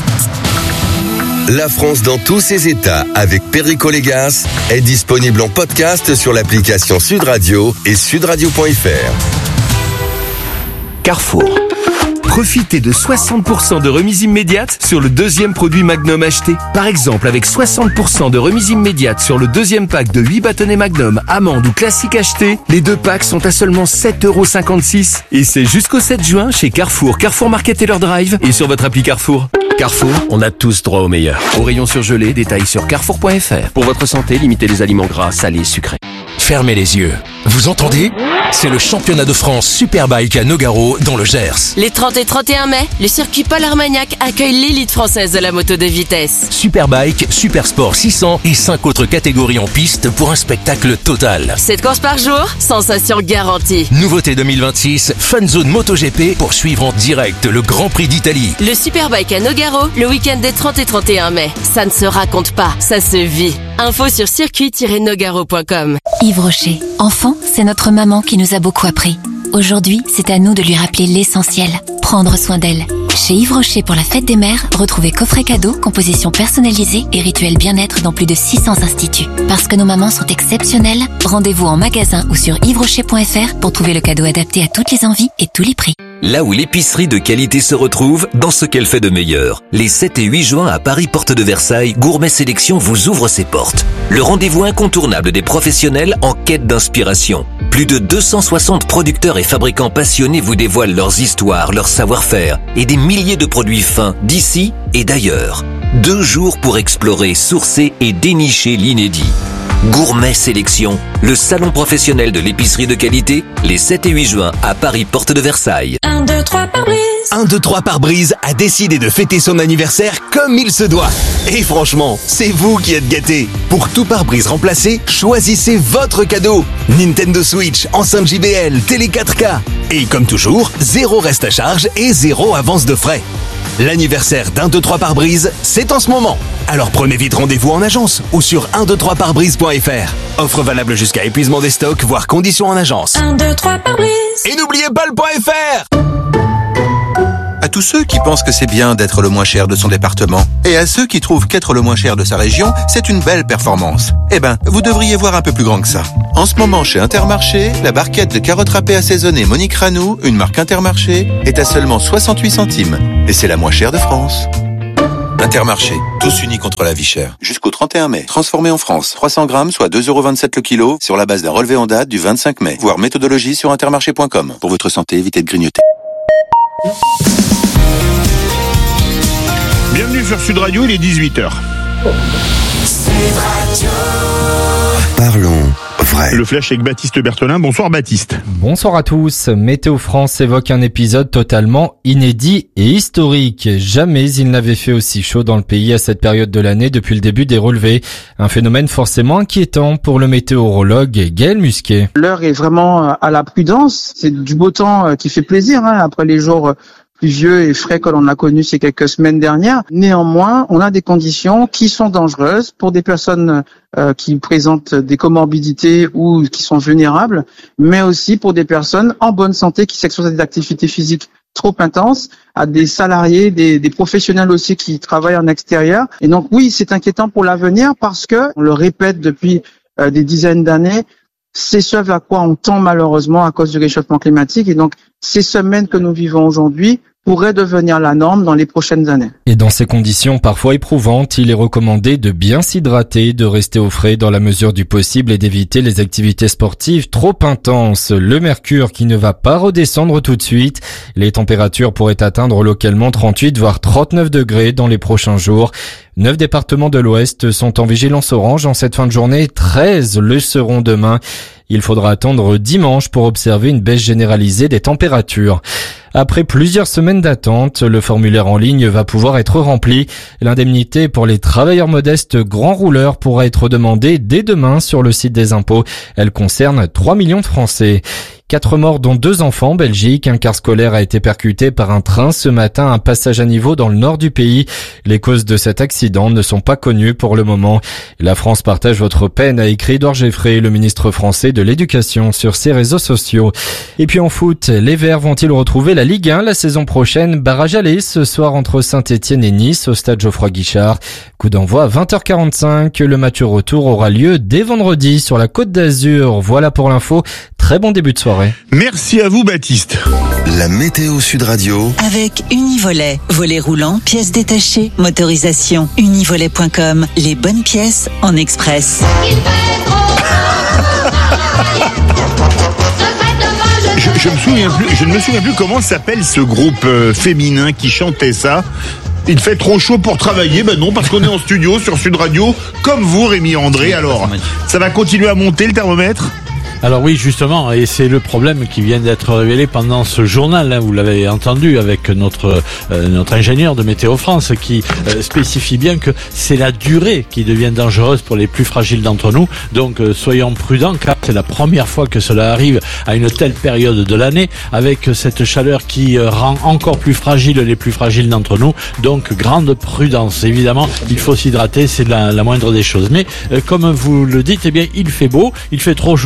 E: La France dans tous ses états avec Perico Légas est disponible en podcast sur l'application Sud Radio et sudradio.fr.
P: Carrefour. Profitez de 60% de remise immédiate sur le deuxième produit Magnum acheté. Par exemple, avec 60% de remise immédiate sur le deuxième pack de 8 bâtonnets Magnum, amandes ou classiques achetés, les deux packs sont à seulement 7,56 €. Et c'est jusqu'au 7 juin chez Carrefour, Carrefour Market et leur drive et sur votre appli Carrefour. Carrefour, on a tous droit au meilleur. Au rayon surgelé, détails sur carrefour.fr. Pour votre santé, limitez les aliments gras, salés, sucrés.
R: Fermez les yeux. Vous entendez? C'est le championnat de France Superbike à Nogaro dans le Gers.
B: Les 30 et 31 mai, le circuit Paul Armagnac accueille l'élite française de la moto de vitesse.
R: Superbike, Supersport 600 et 5 autres catégories en piste pour un spectacle total.
B: 7 courses par jour, sensation garantie.
R: Nouveauté 2026, Fun Zone MotoGP pour suivre en direct le Grand Prix d'Italie.
B: Le Superbike à Nogaro, le week-end des 30 et 31 mai. Ça ne se raconte pas, ça se vit. Info sur circuit-nogaro.com.
X: Yves Rocher. Enfant, c'est notre maman qui nous a beaucoup appris. Aujourd'hui, c'est à nous de lui rappeler l'essentiel. Prendre soin d'elle. Chez Yves Rocher pour la fête des mères, retrouvez coffret cadeau, composition personnalisée et rituel bien-être dans plus de 600 instituts. Parce que nos mamans sont exceptionnelles, rendez-vous en magasin ou sur yvesrocher.fr pour trouver le cadeau adapté à toutes les envies et tous les prix.
A: Là où l'épicerie de qualité se retrouve, dans ce qu'elle fait de meilleur. Les 7 et 8 juin à Paris, porte de Versailles, Gourmet Sélection vous ouvre ses portes. Le rendez-vous incontournable des professionnels en quête d'inspiration. Plus de 260 producteurs et fabricants passionnés vous dévoilent leurs histoires, leur savoir-faire et des milliers de produits fins d'ici et d'ailleurs. 2 jours pour explorer, sourcer et dénicher l'inédit. Gourmet Sélection, le salon professionnel de l'épicerie de qualité, les 7 et 8 juin à Paris, porte de Versailles.
C: 1, 2, 3 pare-brise.
Q: 1, 2, 3 pare-brise a décidé de fêter son anniversaire comme il se doit. Et franchement, c'est vous qui êtes gâtés. Pour tout pare-brise remplacé, choisissez votre cadeau. Nintendo Switch, enceinte JBL, télé 4K. Et comme toujours, 0 reste à charge et 0 avance de frais. L'anniversaire d'1, 2, 3 pare-brise, c'est en ce moment. Alors prenez vite rendez-vous en agence ou sur 123parbrise.fr. Offre valable jusqu'à épuisement des stocks, voire conditions en agence.
C: 1, 2, 3 pare-brise.
Q: Et n'oubliez pas le .fr.
S: À tous ceux qui pensent que c'est bien d'être le moins cher de son département, et à ceux qui trouvent qu'être le moins cher de sa région, c'est une belle performance. Eh ben, vous devriez voir un peu plus grand que ça. En ce moment, chez Intermarché, la barquette de carottes râpées assaisonnées Monique Ranou, une marque Intermarché, est à seulement 68 centimes. Et c'est la moins chère de France. Intermarché, tous unis contre la vie chère. Jusqu'au 31 mai. Transformé en France. 300 grammes, soit 2,27 € le kilo, sur la base d'un relevé en date du 25 mai. Voir méthodologie sur intermarché.com. Pour votre santé, évitez de grignoter.
G: Bienvenue sur Sud Radio, il est 18h.
E: Parlons vrai.
G: Le flash avec Baptiste Berthelin. Bonsoir Baptiste.
T: Bonsoir à tous. Météo France évoque un épisode totalement inédit et historique. Jamais il n'avait fait aussi chaud dans le pays à cette période de l'année depuis le début des relevés. Un phénomène forcément inquiétant pour le météorologue Gaël Musquet.
Y: L'heure est vraiment à la prudence. C'est du beau temps qui fait plaisir après les jours pluvieux et frais que l'on a connus ces quelques semaines dernières. Néanmoins, on a des conditions qui sont dangereuses pour des personnes qui présentent des comorbidités ou qui sont vulnérables, mais aussi pour des personnes en bonne santé qui s'exposent à des activités physiques trop intenses, à des salariés, des professionnels aussi qui travaillent en extérieur. Et donc oui, c'est inquiétant pour l'avenir parce que, on le répète depuis des dizaines d'années, c'est ce vers quoi on tend malheureusement à cause du réchauffement climatique. Et donc, ces semaines que nous vivons aujourd'hui pourraient devenir la norme dans les prochaines années.
T: Et dans ces conditions parfois éprouvantes, il est recommandé de bien s'hydrater, de rester au frais dans la mesure du possible et d'éviter les activités sportives trop intenses. Le mercure qui ne va pas redescendre tout de suite. Les températures pourraient atteindre localement 38 voire 39 degrés dans les prochains jours. 9 départements de l'Ouest sont en vigilance orange en cette fin de journée, 13 le seront demain. Il faudra attendre dimanche pour observer une baisse généralisée des températures. Après plusieurs semaines d'attente, le formulaire en ligne va pouvoir être rempli. L'indemnité pour les travailleurs modestes grands rouleurs pourra être demandée dès demain sur le site des impôts. Elle concerne 3 millions de Français. 4 morts dont 2 enfants en Belgique. Un car scolaire a été percuté par un train ce matin à un passage à niveau dans le nord du pays. Les causes de cet accident ne sont pas connues pour le moment. La France partage votre peine, a écrit Édouard Geffray, le ministre français de l'Éducation, sur ses réseaux sociaux. Et puis en foot, les Verts vont-ils retrouver la Ligue 1 la saison prochaine? Barrage aller ce soir entre Saint-Etienne et Nice au stade Geoffroy-Guichard. Coup d'envoi à 20h45. Le match retour aura lieu dès vendredi sur la Côte d'Azur. Voilà pour l'info. Très bon début de soirée.
G: Merci à vous Baptiste.
E: La météo Sud Radio.
O: Avec Univolet. Volet roulant, pièces détachées, motorisation. Univolet.com. Les bonnes pièces en express.
G: Je ne me souviens plus comment s'appelle ce groupe féminin qui chantait ça. Il fait trop chaud pour travailler. Ben non, parce qu'on est en studio sur Sud Radio, comme vous, Rémi André. Alors, ça va continuer à monter le thermomètre?
Z: Alors oui, justement, et c'est le problème qui vient d'être révélé pendant ce journal, vous l'avez entendu avec notre ingénieur de Météo France qui spécifie bien que c'est la durée qui devient dangereuse pour les plus fragiles d'entre nous. Donc soyons prudents car c'est la première fois que cela arrive à une telle période de l'année avec cette chaleur qui rend encore plus fragiles les plus fragiles d'entre nous. Donc grande prudence. Évidemment, il faut s'hydrater, c'est la moindre des choses. Mais comme vous le dites, eh bien, il fait beau, il fait trop chaud pour travailler.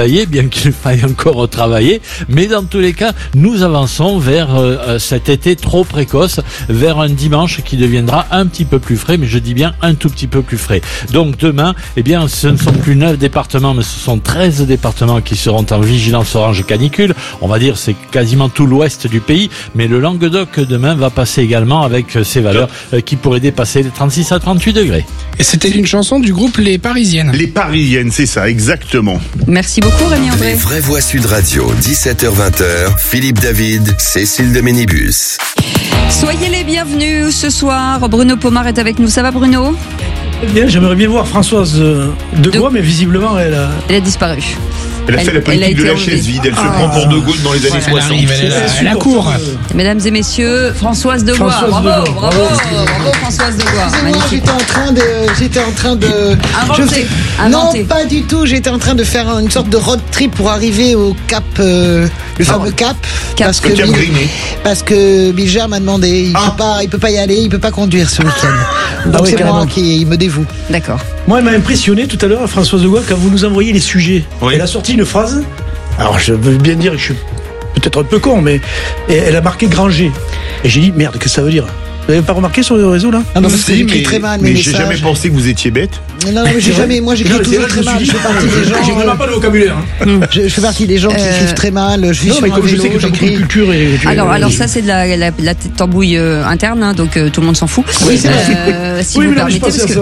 Z: travailler, bien qu'il faille encore travailler. Mais dans tous les cas, nous avançons vers cet été trop précoce, vers un dimanche qui deviendra un petit peu plus frais, mais je dis bien un tout petit peu plus frais. Donc demain, eh bien, ce ne sont plus 9 départements, mais ce sont 13 départements qui seront en vigilance orange canicule. On va dire c'est quasiment tout l'ouest du pays, mais le Languedoc demain va passer également avec ses valeurs qui pourraient dépasser les 36 à 38 degrés.
D: Et c'était une chanson du groupe Les Parisiennes.
G: Les Parisiennes, c'est ça, exactement.
F: Merci beaucoup Rémi André.
E: Les Vraies Voix Sud Radio, 17h-20h, Philippe David, Cécile de Ménibus.
F: Soyez les bienvenus ce soir. Bruno Pomar est avec nous. Ça va Bruno ?
M: Bien, j'aimerais bien voir Françoise Degois, mais visiblement elle a
F: disparu.
G: Elle a fait la politique de la chaise vide. Elle se prend pour De Gaulle dans les années 60.
D: Elle court.
F: Mesdames et messieurs, Françoise Degois. Bravo Françoise Degois.
L: J'étais en train de
F: inventer.
L: Non, pas du tout. J'étais en train de faire une sorte de road trip pour arriver au Cap, le fameux Cap. Parce que Bilger m'a demandé. Il peut pas y aller. Il peut pas conduire ce week-end. Donc c'est moi qui me dévoue.
F: D'accord.
M: Moi, elle m'a impressionné tout à l'heure, Françoise Degois, quand vous nous envoyez les sujets. Oui. Elle a sorti une phrase. Alors, je veux bien dire que je suis peut-être un peu con, mais elle a marqué Granger. Et j'ai dit, merde, qu'est-ce que ça veut dire ? Vous n'avez pas remarqué sur les réseaux là ?
L: Ah non, parce que j'écris très mal mes
G: messages. Mais j'ai jamais pensé que vous étiez bête.
L: Non, mais j'ai jamais. Moi, j'écris toujours très mal. Je fais partie des gens.
M: J'ai vraiment pas le vocabulaire.
L: Je fais partie des gens qui écrivent très mal. Je suis
M: non, mais comme je sais que j'ai beaucoup de culture et.
F: Alors ça, c'est de la tambouille interne, hein, donc tout le monde s'en fout.
L: Oui, c'est vrai.
F: Si vous permettez, parce que